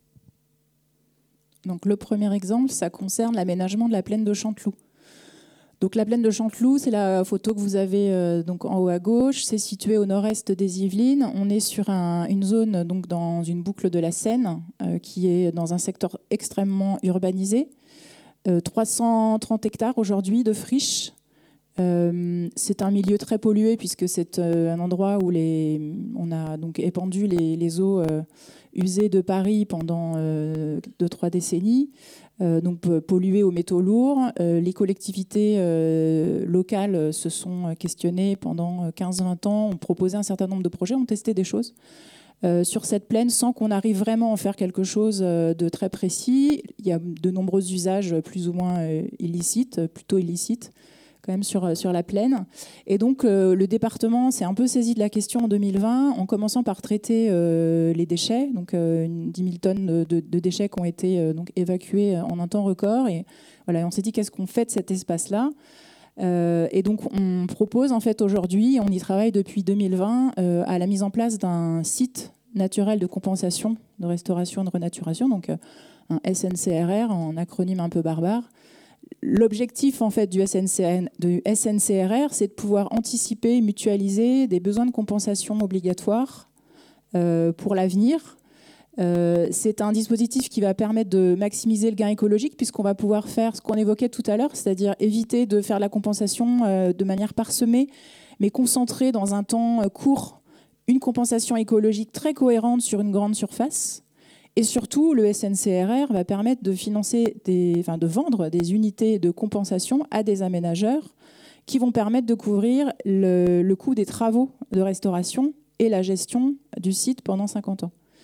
Donc, le premier exemple, ça concerne l'aménagement de la plaine de Chanteloup. Donc, la plaine de Chanteloup, c'est la photo que vous avez euh, donc en haut à gauche. C'est situé au nord-est des Yvelines. On est sur un, une zone, donc dans une boucle de la Seine, euh, qui est dans un secteur extrêmement urbanisé. Euh, trois cent trente hectares aujourd'hui de friches. Euh, c'est un milieu très pollué puisque c'est euh, un endroit où les, on a donc épandu les, les eaux euh, usées de Paris pendant euh, deux trois décennies, euh, donc pollué aux métaux lourds. Euh, les collectivités euh, locales se sont questionnées pendant quinze vingt ans, ont proposé un certain nombre de projets, ont testé des choses euh, sur cette plaine sans qu'on arrive vraiment à en faire quelque chose de très précis. Il y a de nombreux usages plus ou moins euh, illicites, plutôt illicites, quand même sur, sur la plaine. Et donc, euh, le département s'est un peu saisi de la question en deux mille vingt, en commençant par traiter euh, les déchets, donc euh, dix mille tonnes de, de déchets qui ont été euh, donc évacués en un temps record. Et voilà, on s'est dit, qu'est-ce qu'on fait de cet espace-là ? euh, Et donc, on propose, en fait, aujourd'hui, on y travaille depuis deux mille vingt, euh, à la mise en place d'un site naturel de compensation, de restauration et de renaturation, donc euh, un S N C R R, en acronyme un peu barbare. L'objectif en fait du S N C R R, c'est de pouvoir anticiper et mutualiser des besoins de compensation obligatoires euh, pour l'avenir. Euh, c'est un dispositif qui va permettre de maximiser le gain écologique puisqu'on va pouvoir faire ce qu'on évoquait tout à l'heure, c'est-à-dire éviter de faire la compensation euh, de manière parsemée, mais concentrée dans un temps court, une compensation écologique très cohérente sur une grande surface. Et surtout, le S N C R R va permettre de financer des, enfin de vendre des unités de compensation à des aménageurs qui vont permettre de couvrir le, le coût des travaux de restauration et la gestion du site pendant cinquante ans.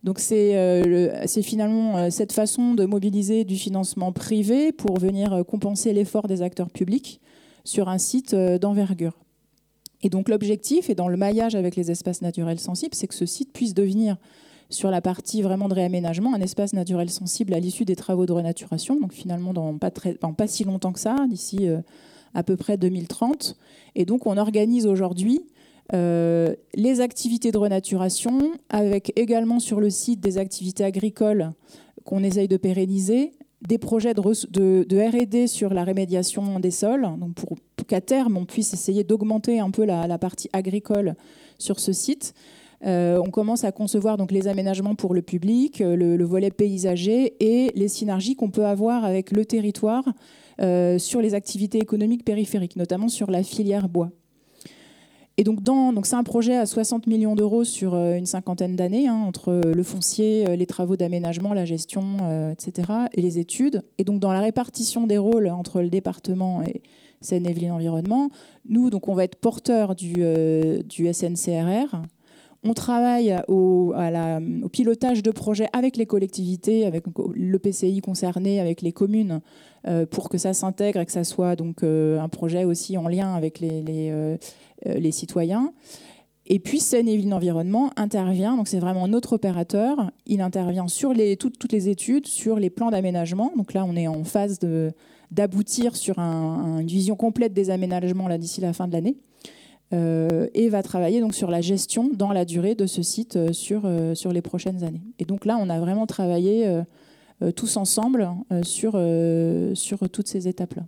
Donc c'est euh, c'est finalement euh, cette façon de mobiliser du financement privé pour venir euh, compenser l'effort des acteurs publics sur un site euh, d'envergure. Et donc l'objectif, et dans le maillage avec les espaces naturels sensibles, c'est que ce site puisse devenir, sur la partie vraiment de réaménagement, un espace naturel sensible à l'issue des travaux de renaturation, donc finalement dans pas, très, dans pas si longtemps que ça, d'ici euh, à peu près deux mille trente. Et donc on organise aujourd'hui euh, les activités de renaturation, avec également sur le site des activités agricoles qu'on essaye de pérenniser, des projets de, de, de R et D sur la rémédiation des sols, donc pour, pour qu'à terme on puisse essayer d'augmenter un peu la, la partie agricole sur ce site. Euh, on commence à concevoir donc les aménagements pour le public, le, le volet paysager et les synergies qu'on peut avoir avec le territoire euh, sur les activités économiques périphériques, notamment sur la filière bois. Et donc, dans, donc c'est un projet à soixante millions d'euros sur une cinquantaine d'années, hein, entre le foncier, les travaux d'aménagement, la gestion, euh, et cetera, et les études. Et donc, dans la répartition des rôles entre le département et Seine-et-Yvelines Environnement, nous, donc, on va être porteurs du, euh, du S N C R R. On travaille au, à la, au pilotage de projets avec les collectivités, avec le P C I concerné, avec les communes, euh, pour que ça s'intègre et que ça soit donc, euh, un projet aussi en lien avec les, les, euh, les citoyens. Et puis Seine-et-Yvelines Environnement intervient, donc c'est vraiment notre opérateur. Il intervient sur les, toutes, toutes les études, sur les plans d'aménagement. Donc là, on est en phase de, d'aboutir sur un, une vision complète des aménagements là, d'ici la fin de l'année. Euh, et va travailler donc sur la gestion dans la durée de ce site euh, sur, euh, sur les prochaines années. Et donc là, on a vraiment travaillé euh, euh, tous ensemble euh, sur, euh, sur toutes ces étapes-là.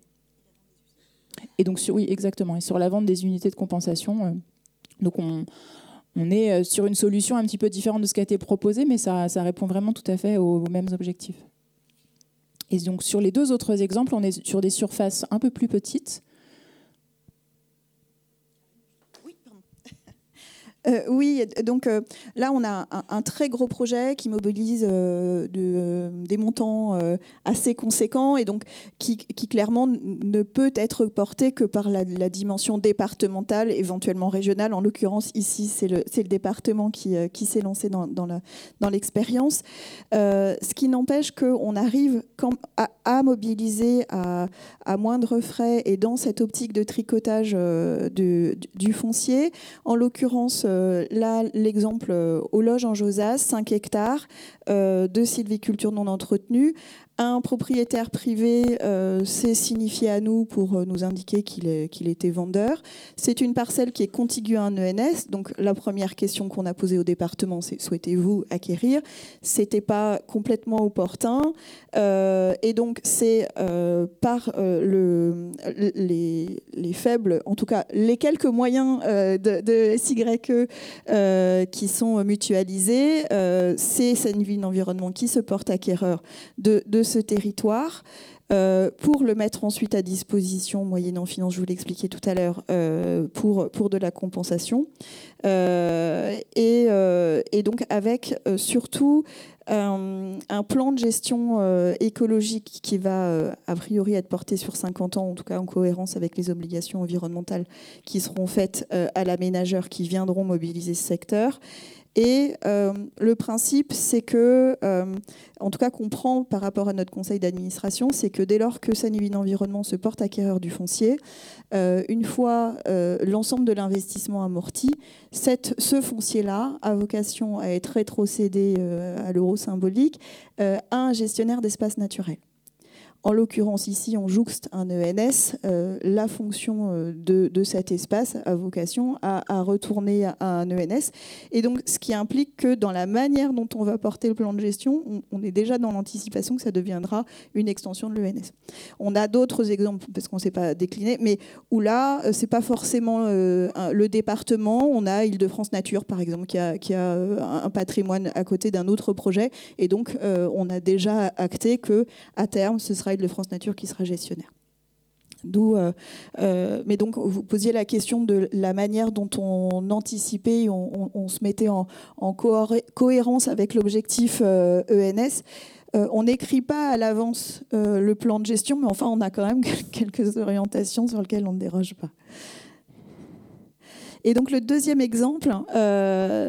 Et donc, sur, oui, exactement. Et sur la vente des unités de compensation, euh, donc on, on est sur une solution un petit peu différente de ce qui a été proposé, mais ça, ça répond vraiment tout à fait aux, aux mêmes objectifs. Et donc, sur les deux autres exemples, on est sur des surfaces un peu plus petites. Euh, oui, donc euh, là, on a un, un très gros projet qui mobilise euh, de, euh, des montants euh, assez conséquents et donc qui, qui clairement ne peut être porté que par la, la dimension départementale, éventuellement régionale. En l'occurrence, ici, c'est le, c'est le département qui, euh, qui s'est lancé dans, dans, la, dans l'expérience. Euh, ce qui n'empêche qu'on arrive quand, à, à mobiliser à, à moindre frais et dans cette optique de tricotage euh, de, du foncier. En l'occurrence, Euh, là, l'exemple euh, aux Loges en Josas, cinq hectares euh, de sylviculture non entretenue. Un propriétaire privé euh, s'est signifié à nous pour euh, nous indiquer qu'il, est, qu'il était vendeur. C'est une parcelle qui est contiguë à un E N S. Donc la première question qu'on a posée au département, c'est souhaitez-vous acquérir ? C'était pas complètement opportun. Euh, et donc c'est euh, par euh, le, les, les faibles, en tout cas les quelques moyens euh, de, de S Y E euh, qui sont mutualisés, euh, c'est Seine-et-Yvelines Environnement qui se porte acquéreur de, de ce territoire euh, pour le mettre ensuite à disposition, moyennant finance, je vous l'expliquais tout à l'heure, euh, pour, pour de la compensation. Euh, et, euh, et donc avec euh, surtout un, un plan de gestion euh, écologique qui va euh, a priori être porté sur cinquante ans, en tout cas en cohérence avec les obligations environnementales qui seront faites euh, à l'aménageur qui viendront mobiliser ce secteur. Et euh, le principe, c'est que, euh, en tout cas qu'on prend par rapport à notre conseil d'administration, c'est que dès lors que Seine-et-Yvelines Environnement se porte acquéreur du foncier, euh, une fois euh, l'ensemble de l'investissement amorti, cette, ce foncier-là a vocation à être rétrocédé euh, à l'euro symbolique euh, à un gestionnaire d'espace naturel. En l'occurrence, ici, on jouxte un E N S. Euh, la fonction euh, de, de cet espace a vocation à, à retourner à un E N S. Et donc, ce qui implique que dans la manière dont on va porter le plan de gestion, on, on est déjà dans l'anticipation que ça deviendra une extension de l'E N S. On a d'autres exemples, parce qu'on ne s'est pas décliné, mais où là, ce n'est pas forcément euh, un, le département. On a Île-de-France Nature, par exemple, qui a, qui a un patrimoine à côté d'un autre projet. Et donc, euh, on a déjà acté qu'à terme, ce sera Île-de-France Nature qui sera gestionnaire. D'où, euh, euh, mais donc, vous posiez la question de la manière dont on anticipait, on, on, on se mettait en, en cohérence avec l'objectif euh, E N S. Euh, on n'écrit pas à l'avance euh, le plan de gestion, mais enfin, on a quand même quelques orientations sur lesquelles on ne déroge pas. Et donc, le deuxième exemple, euh,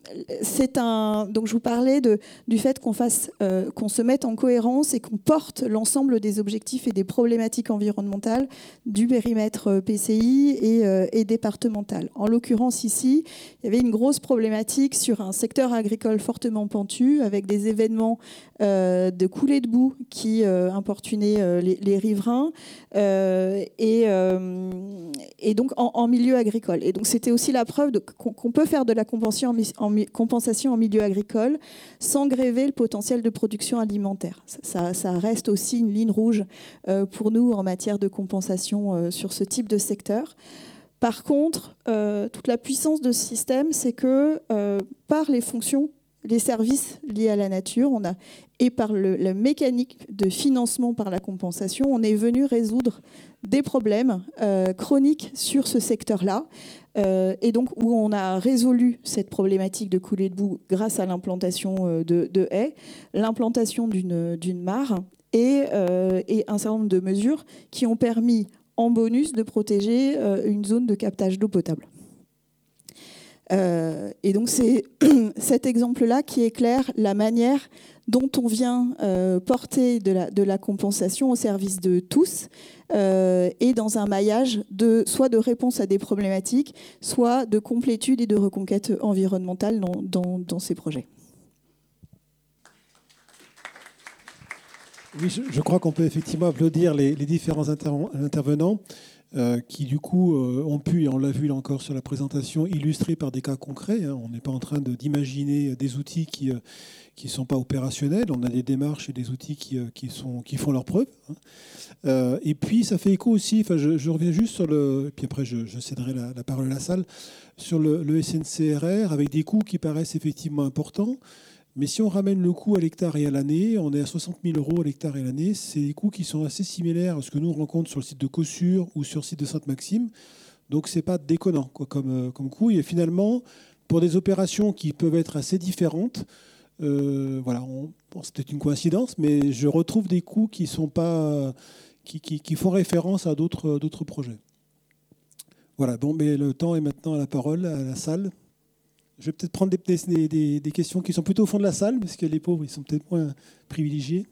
c'est un, donc je vous parlais de, du fait qu'on fasse, euh, qu'on se mette en cohérence et qu'on porte l'ensemble des objectifs et des problématiques environnementales du périmètre P C I et, euh, et départemental. En l'occurrence ici, il y avait une grosse problématique sur un secteur agricole fortement pentu avec des événements euh, de coulées de boue qui euh, importunaient euh, les, les riverains euh, et, euh, et donc en, en milieu agricole. Et donc c'était aussi la preuve de, qu'on, qu'on peut faire de la compensation en, en compensation en milieu agricole sans gréver le potentiel de production alimentaire. Ça, ça reste aussi une ligne rouge euh, pour nous en matière de compensation euh, sur ce type de secteur. Par contre, euh, toute la puissance de ce système, c'est que euh, par les fonctions, les services liés à la nature, on a, et par le, la mécanique de financement par la compensation, on est venu résoudre des problèmes euh, chroniques sur ce secteur-là. Euh, et donc où on a résolu cette problématique de coulée de boue grâce à l'implantation de, de haies, l'implantation d'une, d'une mare et, euh, et un certain nombre de mesures qui ont permis en bonus de protéger euh, une zone de captage d'eau potable. Euh, et donc c'est cet exemple-là qui éclaire la manière dont on vient euh, porter de la, de la compensation au service de tous euh, et dans un maillage de, soit de réponse à des problématiques, soit de complétude et de reconquête environnementale dans, dans, dans ces projets. Oui, je, je crois qu'on peut effectivement applaudir les, les différents inter- intervenants. Euh, qui du coup euh, ont pu, et on l'a vu là encore sur la présentation, illustrer par des cas concrets. Hein. On n'est pas en train de, d'imaginer des outils qui ne euh, sont pas opérationnels. On a des démarches et des outils qui, euh, qui, sont, qui font leurs preuves. Hein. Euh, et puis ça fait écho aussi, je, je reviens juste sur le, et puis après je, je céderai la, la parole à la salle, sur le, le S N C R R avec des coûts qui paraissent effectivement importants. Mais si on ramène le coût à l'hectare et à l'année, on est à soixante mille euros à l'hectare et à l'année. C'est des coûts qui sont assez similaires à ce que nous rencontrons sur le site de Cossure ou sur le site de Sainte-Maxime. Donc ce n'est pas déconnant quoi, comme, comme coût. Et finalement, pour des opérations qui peuvent être assez différentes, euh, voilà, on, bon, c'est peut-être une coïncidence, mais je retrouve des coûts qui, sont pas, qui, qui, qui font référence à d'autres, d'autres projets. Voilà, bon, mais le temps est maintenant à la parole, à la salle. Je vais peut-être prendre des, des, des, des questions qui sont plutôt au fond de la salle, parce que les pauvres, ils sont peut-être moins privilégiés.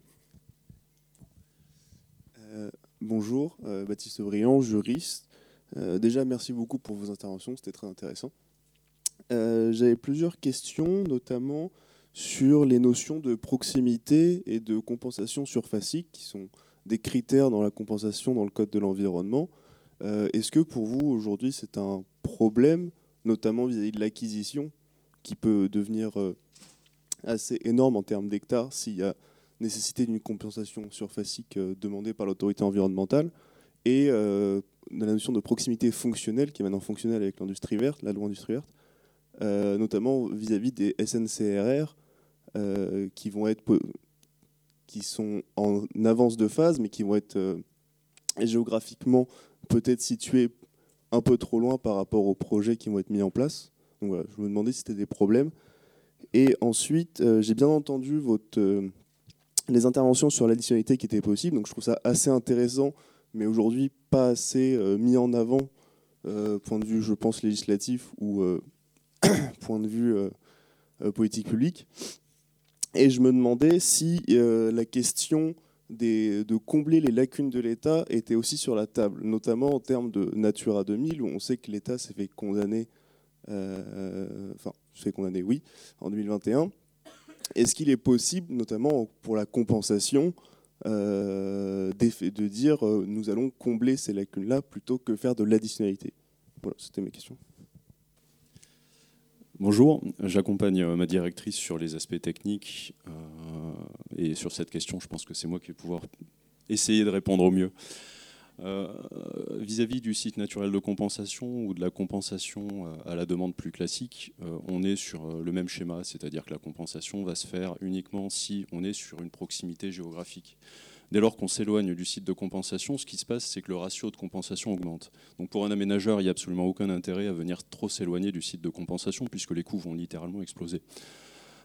Euh, bonjour, euh, Baptiste Briand, juriste. Euh, déjà, merci beaucoup pour vos interventions, c'était très intéressant. Euh, j'avais plusieurs questions, notamment sur les notions de proximité et de compensation surfacique, qui sont des critères dans la compensation dans le Code de l'environnement. Euh, est-ce que pour vous, aujourd'hui, c'est un problème, notamment vis-à-vis de l'acquisition, qui peut devenir euh, assez énorme en termes d'hectares s'il y a nécessité d'une compensation surfacique euh, demandée par l'autorité environnementale, et euh, de la notion de proximité fonctionnelle, qui est maintenant fonctionnelle avec l'industrie verte, la loi industrie verte, euh, notamment vis-à-vis des S N C R R euh, qui vont être qui sont en avance de phase, mais qui vont être euh, géographiquement peut-être situés un peu trop loin par rapport aux projets qui vont être mis en place. Donc voilà, je me demandais si c'était des problèmes. Et ensuite, euh, j'ai bien entendu votre, euh, les interventions sur l'additionnalité qui étaient possibles. Donc je trouve ça assez intéressant, mais aujourd'hui pas assez euh, mis en avant, euh, point de vue, je pense, législatif ou euh, point de vue euh, euh, politique publique. Et je me demandais si euh, la question des, de combler les lacunes de l'État était aussi sur la table, notamment en termes de Natura deux mille, où on sait que l'État s'est fait condamner, euh, enfin, s'est fait condamner, oui, en deux mille vingt et un. Est-ce qu'il est possible, notamment pour la compensation, euh, de dire euh, nous allons combler ces lacunes-là plutôt que faire de l'additionnalité? Voilà, c'était mes questions. Bonjour, j'accompagne ma directrice sur les aspects techniques euh, et sur cette question, je pense que c'est moi qui vais pouvoir essayer de répondre au mieux. Euh, vis-à-vis du site naturel de compensation ou de la compensation à la demande plus classique, euh, on est sur le même schéma, c'est-à-dire que la compensation va se faire uniquement si on est sur une proximité géographique. Dès lors qu'on s'éloigne du site de compensation, ce qui se passe, c'est que le ratio de compensation augmente. Donc pour un aménageur, il n'y a absolument aucun intérêt à venir trop s'éloigner du site de compensation, puisque les coûts vont littéralement exploser.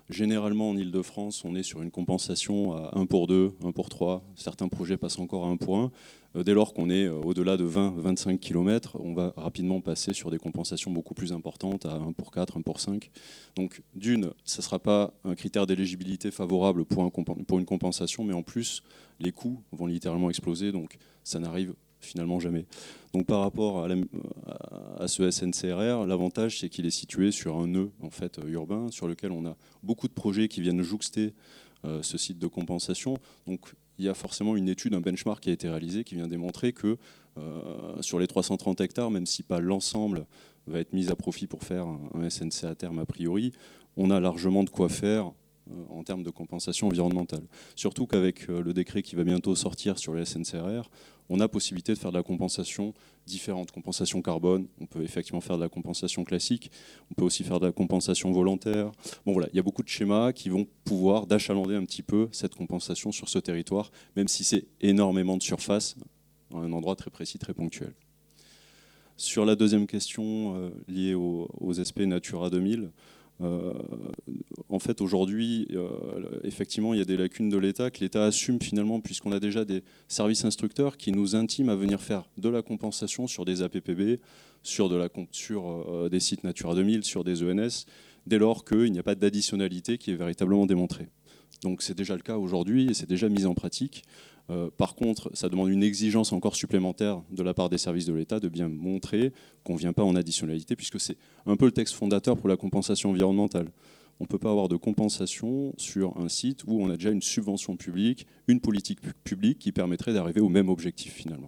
Généralement, en Ile-de-France, on est sur une compensation à un pour deux, un pour trois. Certains projets passent encore à un pour un. Dès lors qu'on est au-delà de vingt à vingt-cinq kilomètres, on va rapidement passer sur des compensations beaucoup plus importantes, à un pour quatre, un pour cinq. Donc, d'une, ce ne sera pas un critère d'éligibilité favorable pour, un, pour une compensation, mais en plus, les coûts vont littéralement exploser, donc ça n'arrive finalement jamais. Donc, par rapport à, la, à ce S N C R R, l'avantage, c'est qu'il est situé sur un nœud en fait, urbain, sur lequel on a beaucoup de projets qui viennent jouxter euh, ce site de compensation. Donc, il y a forcément une étude, un benchmark qui a été réalisé qui vient démontrer que euh, sur les trois cent trente hectares, même si pas l'ensemble va être mis à profit pour faire un, un S N C à terme a priori, on a largement de quoi faire euh, en termes de compensation environnementale. Surtout qu'avec euh, le décret qui va bientôt sortir sur le S N C R R, on a possibilité de faire de la compensation différente, compensation carbone, on peut effectivement faire de la compensation classique, on peut aussi faire de la compensation volontaire. Bon voilà, il y a beaucoup de schémas qui vont pouvoir d'achalander un petit peu cette compensation sur ce territoire, même si c'est énormément de surface, dans un endroit très précis, très ponctuel. Sur la deuxième question euh, liée aux, aux S P Natura deux mille, Euh, en fait, aujourd'hui, euh, effectivement, il y a des lacunes de l'État que l'État assume finalement, puisqu'on a déjà des services instructeurs qui nous intiment à venir faire de la compensation sur des A P P B, sur, de la, sur euh, des sites Natura deux mille, sur des E N S, dès lors qu'il n'y a pas d'additionnalité qui est véritablement démontrée. Donc c'est déjà le cas aujourd'hui et c'est déjà mis en pratique. Euh, par contre, ça demande une exigence encore supplémentaire de la part des services de l'État de bien montrer qu'on ne vient pas en additionnalité, puisque c'est un peu le texte fondateur pour la compensation environnementale. On ne peut pas avoir de compensation sur un site où on a déjà une subvention publique, une politique publique qui permettrait d'arriver au même objectif finalement.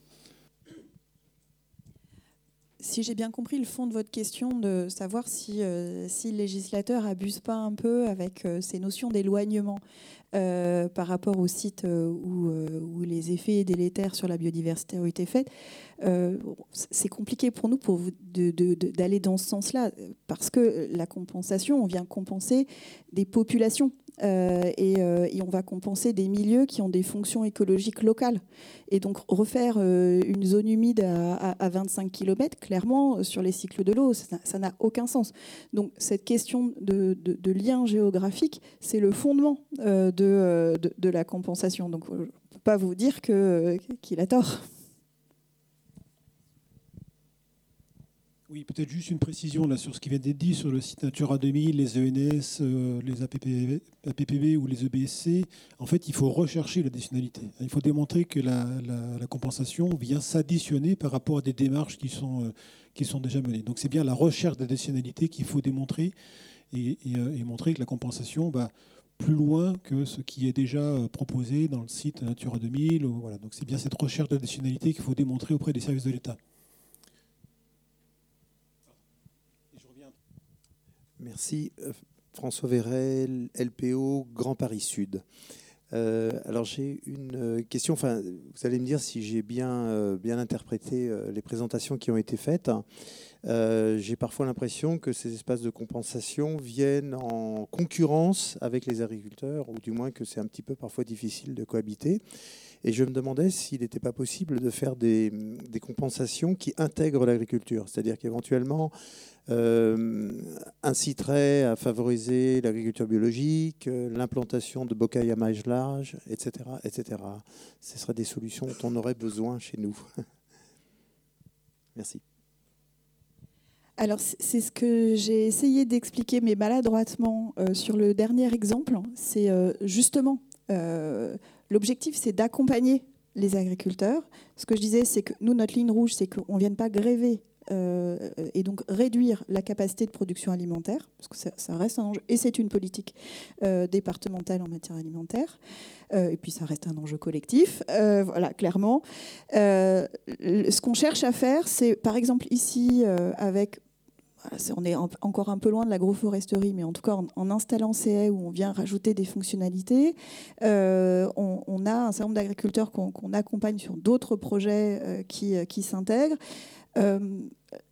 Si j'ai bien compris le fond de votre question, de savoir si, euh, si le législateur abuse pas un peu avec euh, ces notions d'éloignement euh, par rapport aux sites euh, où, euh, où les effets délétères sur la biodiversité ont été faits, euh, c'est compliqué pour nous pour vous de, de, de, d'aller dans ce sens-là, parce que la compensation, on vient compenser des populations. Euh, et, euh, et on va compenser des milieux qui ont des fonctions écologiques locales. Et donc refaire euh, une zone humide à, à, à vingt-cinq kilomètres, clairement, sur les cycles de l'eau, ça, ça n'a aucun sens. Donc cette question de, de, de lien géographique, c'est le fondement euh, de, de, de la compensation. Donc je ne peux pas vous dire que, euh, qu'il a tort. Oui, peut-être juste une précision là, sur ce qui vient d'être dit sur le site Natura deux mille, les E N S, euh, les A P P B ou les E B S C. En fait, il faut rechercher l'additionnalité. Il faut démontrer que la, la, la compensation vient s'additionner par rapport à des démarches qui sont, euh, qui sont déjà menées. Donc c'est bien la recherche d'additionnalité qu'il faut démontrer et, et, euh, et montrer que la compensation va plus loin que ce qui est déjà proposé dans le site Natura deux mille. Voilà. Donc c'est bien cette recherche d'additionnalité qu'il faut démontrer auprès des services de l'État. Merci. François Verret, L P O, Grand Paris Sud. Euh, alors j'ai une question, enfin, vous allez me dire si j'ai bien, euh, bien interprété euh, les présentations qui ont été faites. Euh, j'ai parfois l'impression que ces espaces de compensation viennent en concurrence avec les agriculteurs, ou du moins que c'est un petit peu parfois difficile de cohabiter. Et je me demandais s'il n'était pas possible de faire des, des compensations qui intègrent l'agriculture, c'est-à-dire qu'éventuellement euh, inciteraient à favoriser l'agriculture biologique, euh, l'implantation de bocailles à mailles larges, et cetera, et cetera. Ce seraient des solutions dont on aurait besoin chez nous. Merci. Alors, c'est ce que j'ai essayé d'expliquer, mais maladroitement, euh, sur le dernier exemple. C'est euh, justement... Euh, L'objectif, c'est d'accompagner les agriculteurs. Ce que je disais, c'est que nous, notre ligne rouge, c'est qu'on ne vienne pas gréver euh, et donc réduire la capacité de production alimentaire, parce que ça, ça reste un enjeu, et c'est une politique euh, départementale en matière alimentaire, euh, et puis ça reste un enjeu collectif, euh, voilà, clairement. Euh, ce qu'on cherche à faire, c'est, par exemple, ici, euh, avec... On est encore un peu loin de l'agroforesterie, mais en tout cas, en, en installant C E où on vient rajouter des fonctionnalités, euh, on, on a un certain nombre d'agriculteurs qu'on qu'on accompagne sur d'autres projets euh, qui, qui s'intègrent. Euh,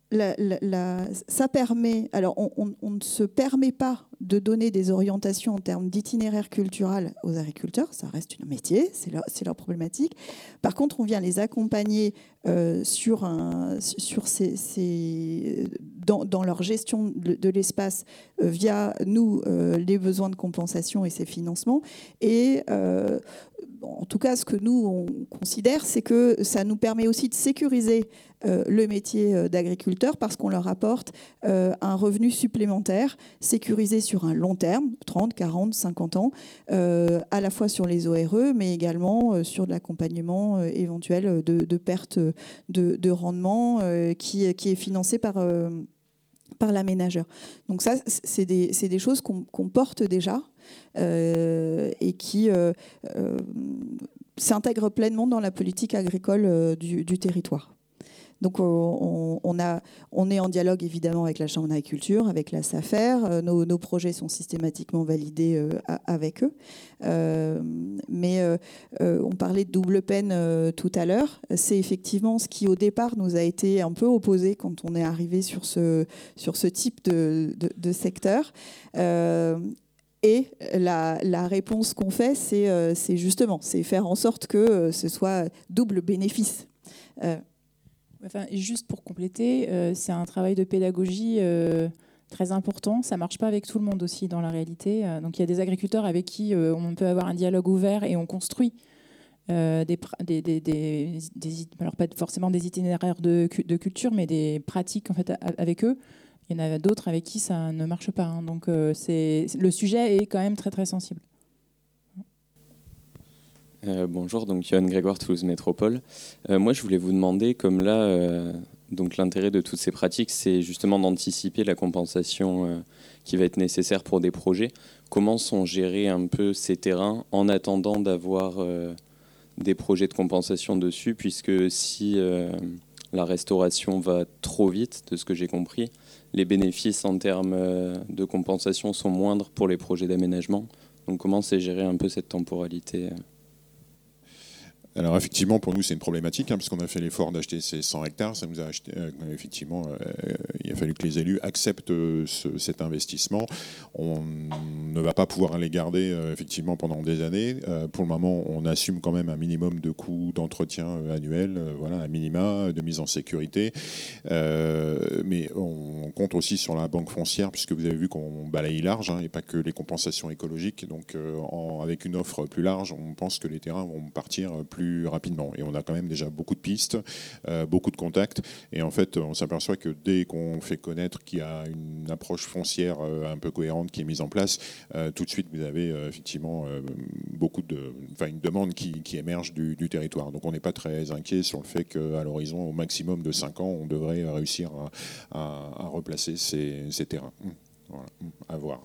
la, la, la, ça permet, alors on, on, on ne se permet pas de donner des orientations en termes d'itinéraire culturel aux agriculteurs, ça reste un métier, c'est leur, c'est leur problématique. Par contre, on vient les accompagner euh, sur, un, sur ces, ces, dans, dans leur gestion de, de l'espace euh, via, nous, euh, les besoins de compensation et ces financements. Et euh, en tout cas, ce que nous, on considère, c'est que ça nous permet aussi de sécuriser euh, le métier d'agriculteur parce qu'on leur apporte euh, un revenu supplémentaire, sécurisé sur un long terme, trente, quarante, cinquante ans, euh, à la fois sur les O R E, mais également euh, sur de l'accompagnement euh, éventuel de, de perte de, de rendement euh, qui, qui est financé par... Euh, par l'aménageur. Donc ça, c'est des, c'est des choses qu'on, qu'on porte déjà euh, et qui euh, euh, s'intègrent pleinement dans la politique agricole euh, du, du territoire. Donc on, on, a, on est en dialogue évidemment avec la Chambre d'agriculture, avec la SAFER. Nos, nos projets sont systématiquement validés euh, avec eux. Euh, mais euh, on parlait de double peine euh, tout à l'heure. C'est effectivement ce qui au départ nous a été un peu opposé quand on est arrivé sur ce, sur ce type de, de, de secteur. Euh, Et la, la réponse qu'on fait, c'est, euh, c'est justement c'est faire en sorte que euh, ce soit double bénéfice. Euh, Enfin, juste pour compléter, euh, c'est un travail de pédagogie euh, très important. Ça ne marche pas avec tout le monde aussi dans la réalité. Euh, donc il y a des agriculteurs avec qui euh, on peut avoir un dialogue ouvert et on construit euh, des, des, des, des, des, alors pas forcément des itinéraires de, de culture, mais des pratiques en fait, avec eux. Il y en a d'autres avec qui ça ne marche pas. Hein. Donc euh, c'est, le sujet est quand même très très sensible. Euh, bonjour, donc Johan Grégoire, Toulouse Métropole. Euh, moi, je voulais vous demander, comme là, euh, donc l'intérêt de toutes ces pratiques, c'est justement d'anticiper la compensation euh, qui va être nécessaire pour des projets. Comment sont gérés un peu ces terrains en attendant d'avoir euh, des projets de compensation dessus, puisque si euh, la restauration va trop vite, de ce que j'ai compris, les bénéfices en termes euh, de compensation sont moindres pour les projets d'aménagement. Donc comment c'est géré un peu cette temporalité euh Alors effectivement, pour nous, c'est une problématique, hein, parce qu'on a fait l'effort d'acheter ces cent hectares. Ça nous a acheté, euh, effectivement, euh, il a fallu que les élus acceptent euh, ce, cet investissement. On ne va pas pouvoir les garder euh, effectivement pendant des années. Euh, pour le moment, on assume quand même un minimum de coûts d'entretien euh, annuel, euh, voilà, un minima de mise en sécurité. Euh, mais on compte aussi sur la banque foncière, puisque vous avez vu qu'on balaye large, hein, et pas que les compensations écologiques. Donc, euh, en, avec une offre plus large, on pense que les terrains vont partir plus rapidement. Et on a quand même déjà beaucoup de pistes, euh, beaucoup de contacts. Et en fait, on s'aperçoit que dès qu'on fait connaître qu'il y a une approche foncière euh, un peu cohérente qui est mise en place, euh, tout de suite, vous avez euh, effectivement euh, beaucoup de, enfin, une demande qui, qui émerge du, du territoire. Donc on n'est pas très inquiet sur le fait qu'à l'horizon, au maximum de cinq ans, on devrait réussir à, à, à replacer ces, ces terrains. Voilà. À voir.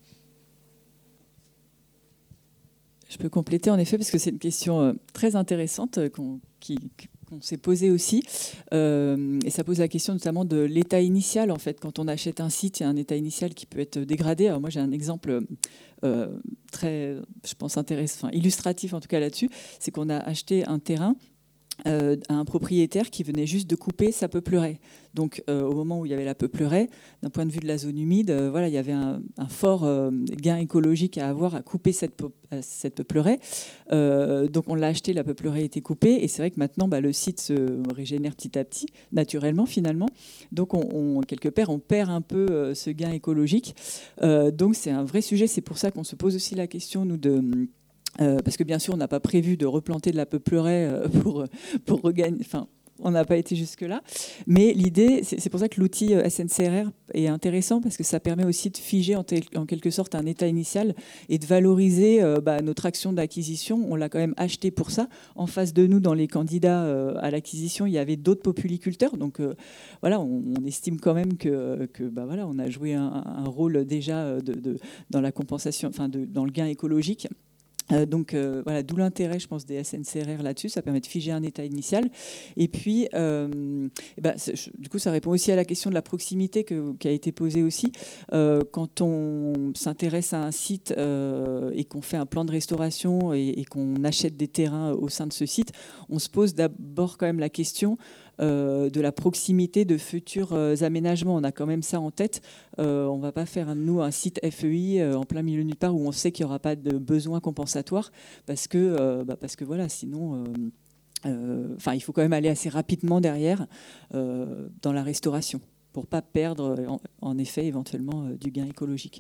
Je peux compléter en effet parce que c'est une question très intéressante qu'on, qui, qu'on s'est posée aussi. Euh, et ça pose la question notamment de l'état initial. En fait, quand on achète un site, il y a un état initial qui peut être dégradé. Alors moi, j'ai un exemple euh, très, je pense, intéressant, enfin, illustratif en tout cas là-dessus. C'est qu'on a acheté un terrain Euh, à un propriétaire qui venait juste de couper sa peupleraie. Donc euh, au moment où il y avait la peupleraie, d'un point de vue de la zone humide, euh, voilà, il y avait un, un fort euh, gain écologique à avoir à couper cette, peu, cette peupleraie. Euh, donc on l'a acheté, la peupleraie était coupée, et c'est vrai que maintenant bah, le site se régénère petit à petit, naturellement finalement. Donc on, on, quelque part on perd un peu euh, ce gain écologique. Euh, donc c'est un vrai sujet, c'est pour ça qu'on se pose aussi la question, nous, de... Euh, parce que bien sûr, on n'a pas prévu de replanter de la peupleraie euh, pour, pour regagner. Enfin, on n'a pas été jusque-là. Mais l'idée, c'est, c'est pour ça que l'outil S N C R R est intéressant, parce que ça permet aussi de figer en, tel, en quelque sorte un état initial et de valoriser euh, bah, notre action d'acquisition. On l'a quand même acheté pour ça. En face de nous, dans les candidats euh, à l'acquisition, il y avait d'autres populiculteurs. Donc euh, voilà, on, on estime quand même que, que bah, voilà, on a joué un, un rôle déjà de, de, dans la compensation, enfin de, dans le gain écologique. Euh, donc euh, voilà, d'où l'intérêt, je pense, des S N C R R là-dessus. Ça permet de figer un état initial. Et puis, euh, et ben, du coup, ça répond aussi à la question de la proximité que, qui a été posée aussi. Euh, quand on s'intéresse à un site euh, et qu'on fait un plan de restauration et, et qu'on achète des terrains au sein de ce site, on se pose d'abord quand même la question euh, de la proximité de futurs euh, aménagements. On a quand même ça en tête. Euh, on ne va pas faire, nous, un site F E I euh, en plein milieu de nulle part où on sait qu'il n'y aura pas de besoin compensatoire parce que, euh, bah, parce que voilà, sinon... Euh, euh, enfin, il faut quand même aller assez rapidement derrière euh, dans la restauration pour ne pas perdre, en, en effet, éventuellement, euh, du gain écologique.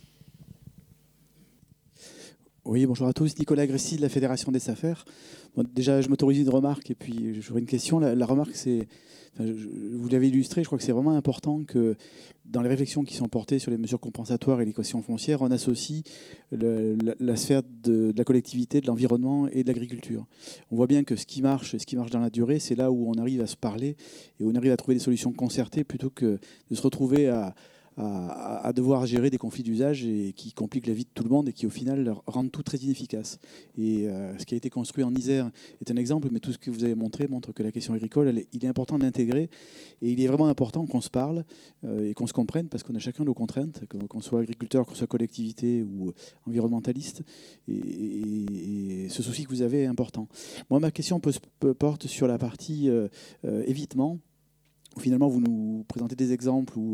Oui, bonjour à tous. Nicolas Gressy de la Fédération des SAFER. Bon, déjà, je m'autorise une remarque et puis j'aurais une question. La, la remarque, c'est, enfin, je, vous l'avez illustré, je crois que c'est vraiment important que dans les réflexions qui sont portées sur les mesures compensatoires et l'équation foncière, on associe le, la, la sphère de, de la collectivité, de l'environnement et de l'agriculture. On voit bien que ce qui marche, ce qui marche dans la durée, c'est là où on arrive à se parler et où on arrive à trouver des solutions concertées plutôt que de se retrouver à À, à devoir gérer des conflits d'usage et qui compliquent la vie de tout le monde et qui au final rendent tout très inefficace. Et euh, ce qui a été construit en Isère est un exemple, mais tout ce que vous avez montré montre que la question agricole, elle est, il est important d'intégrer et il est vraiment important qu'on se parle euh, et qu'on se comprenne parce qu'on a chacun nos contraintes, qu'on soit agriculteur, qu'on soit collectivité ou environnementaliste. Et, et, et ce souci que vous avez est important. Moi, ma question peut, peut, porte sur la partie euh, euh, évitement. Finalement, vous nous présentez des exemples où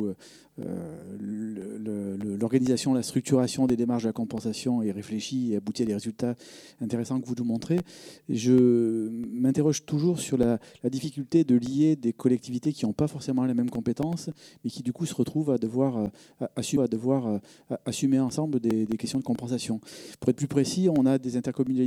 euh, l'organisation, la structuration des démarches de la compensation est réfléchie et aboutit à des résultats intéressants que vous nous montrez. Je m'interroge toujours sur la, la difficulté de lier des collectivités qui n'ont pas forcément les mêmes compétences, mais qui du coup se retrouvent à devoir, à, assumer, à devoir à, assumer ensemble des, des questions de compensation. Pour être plus précis, on a des intercommunalités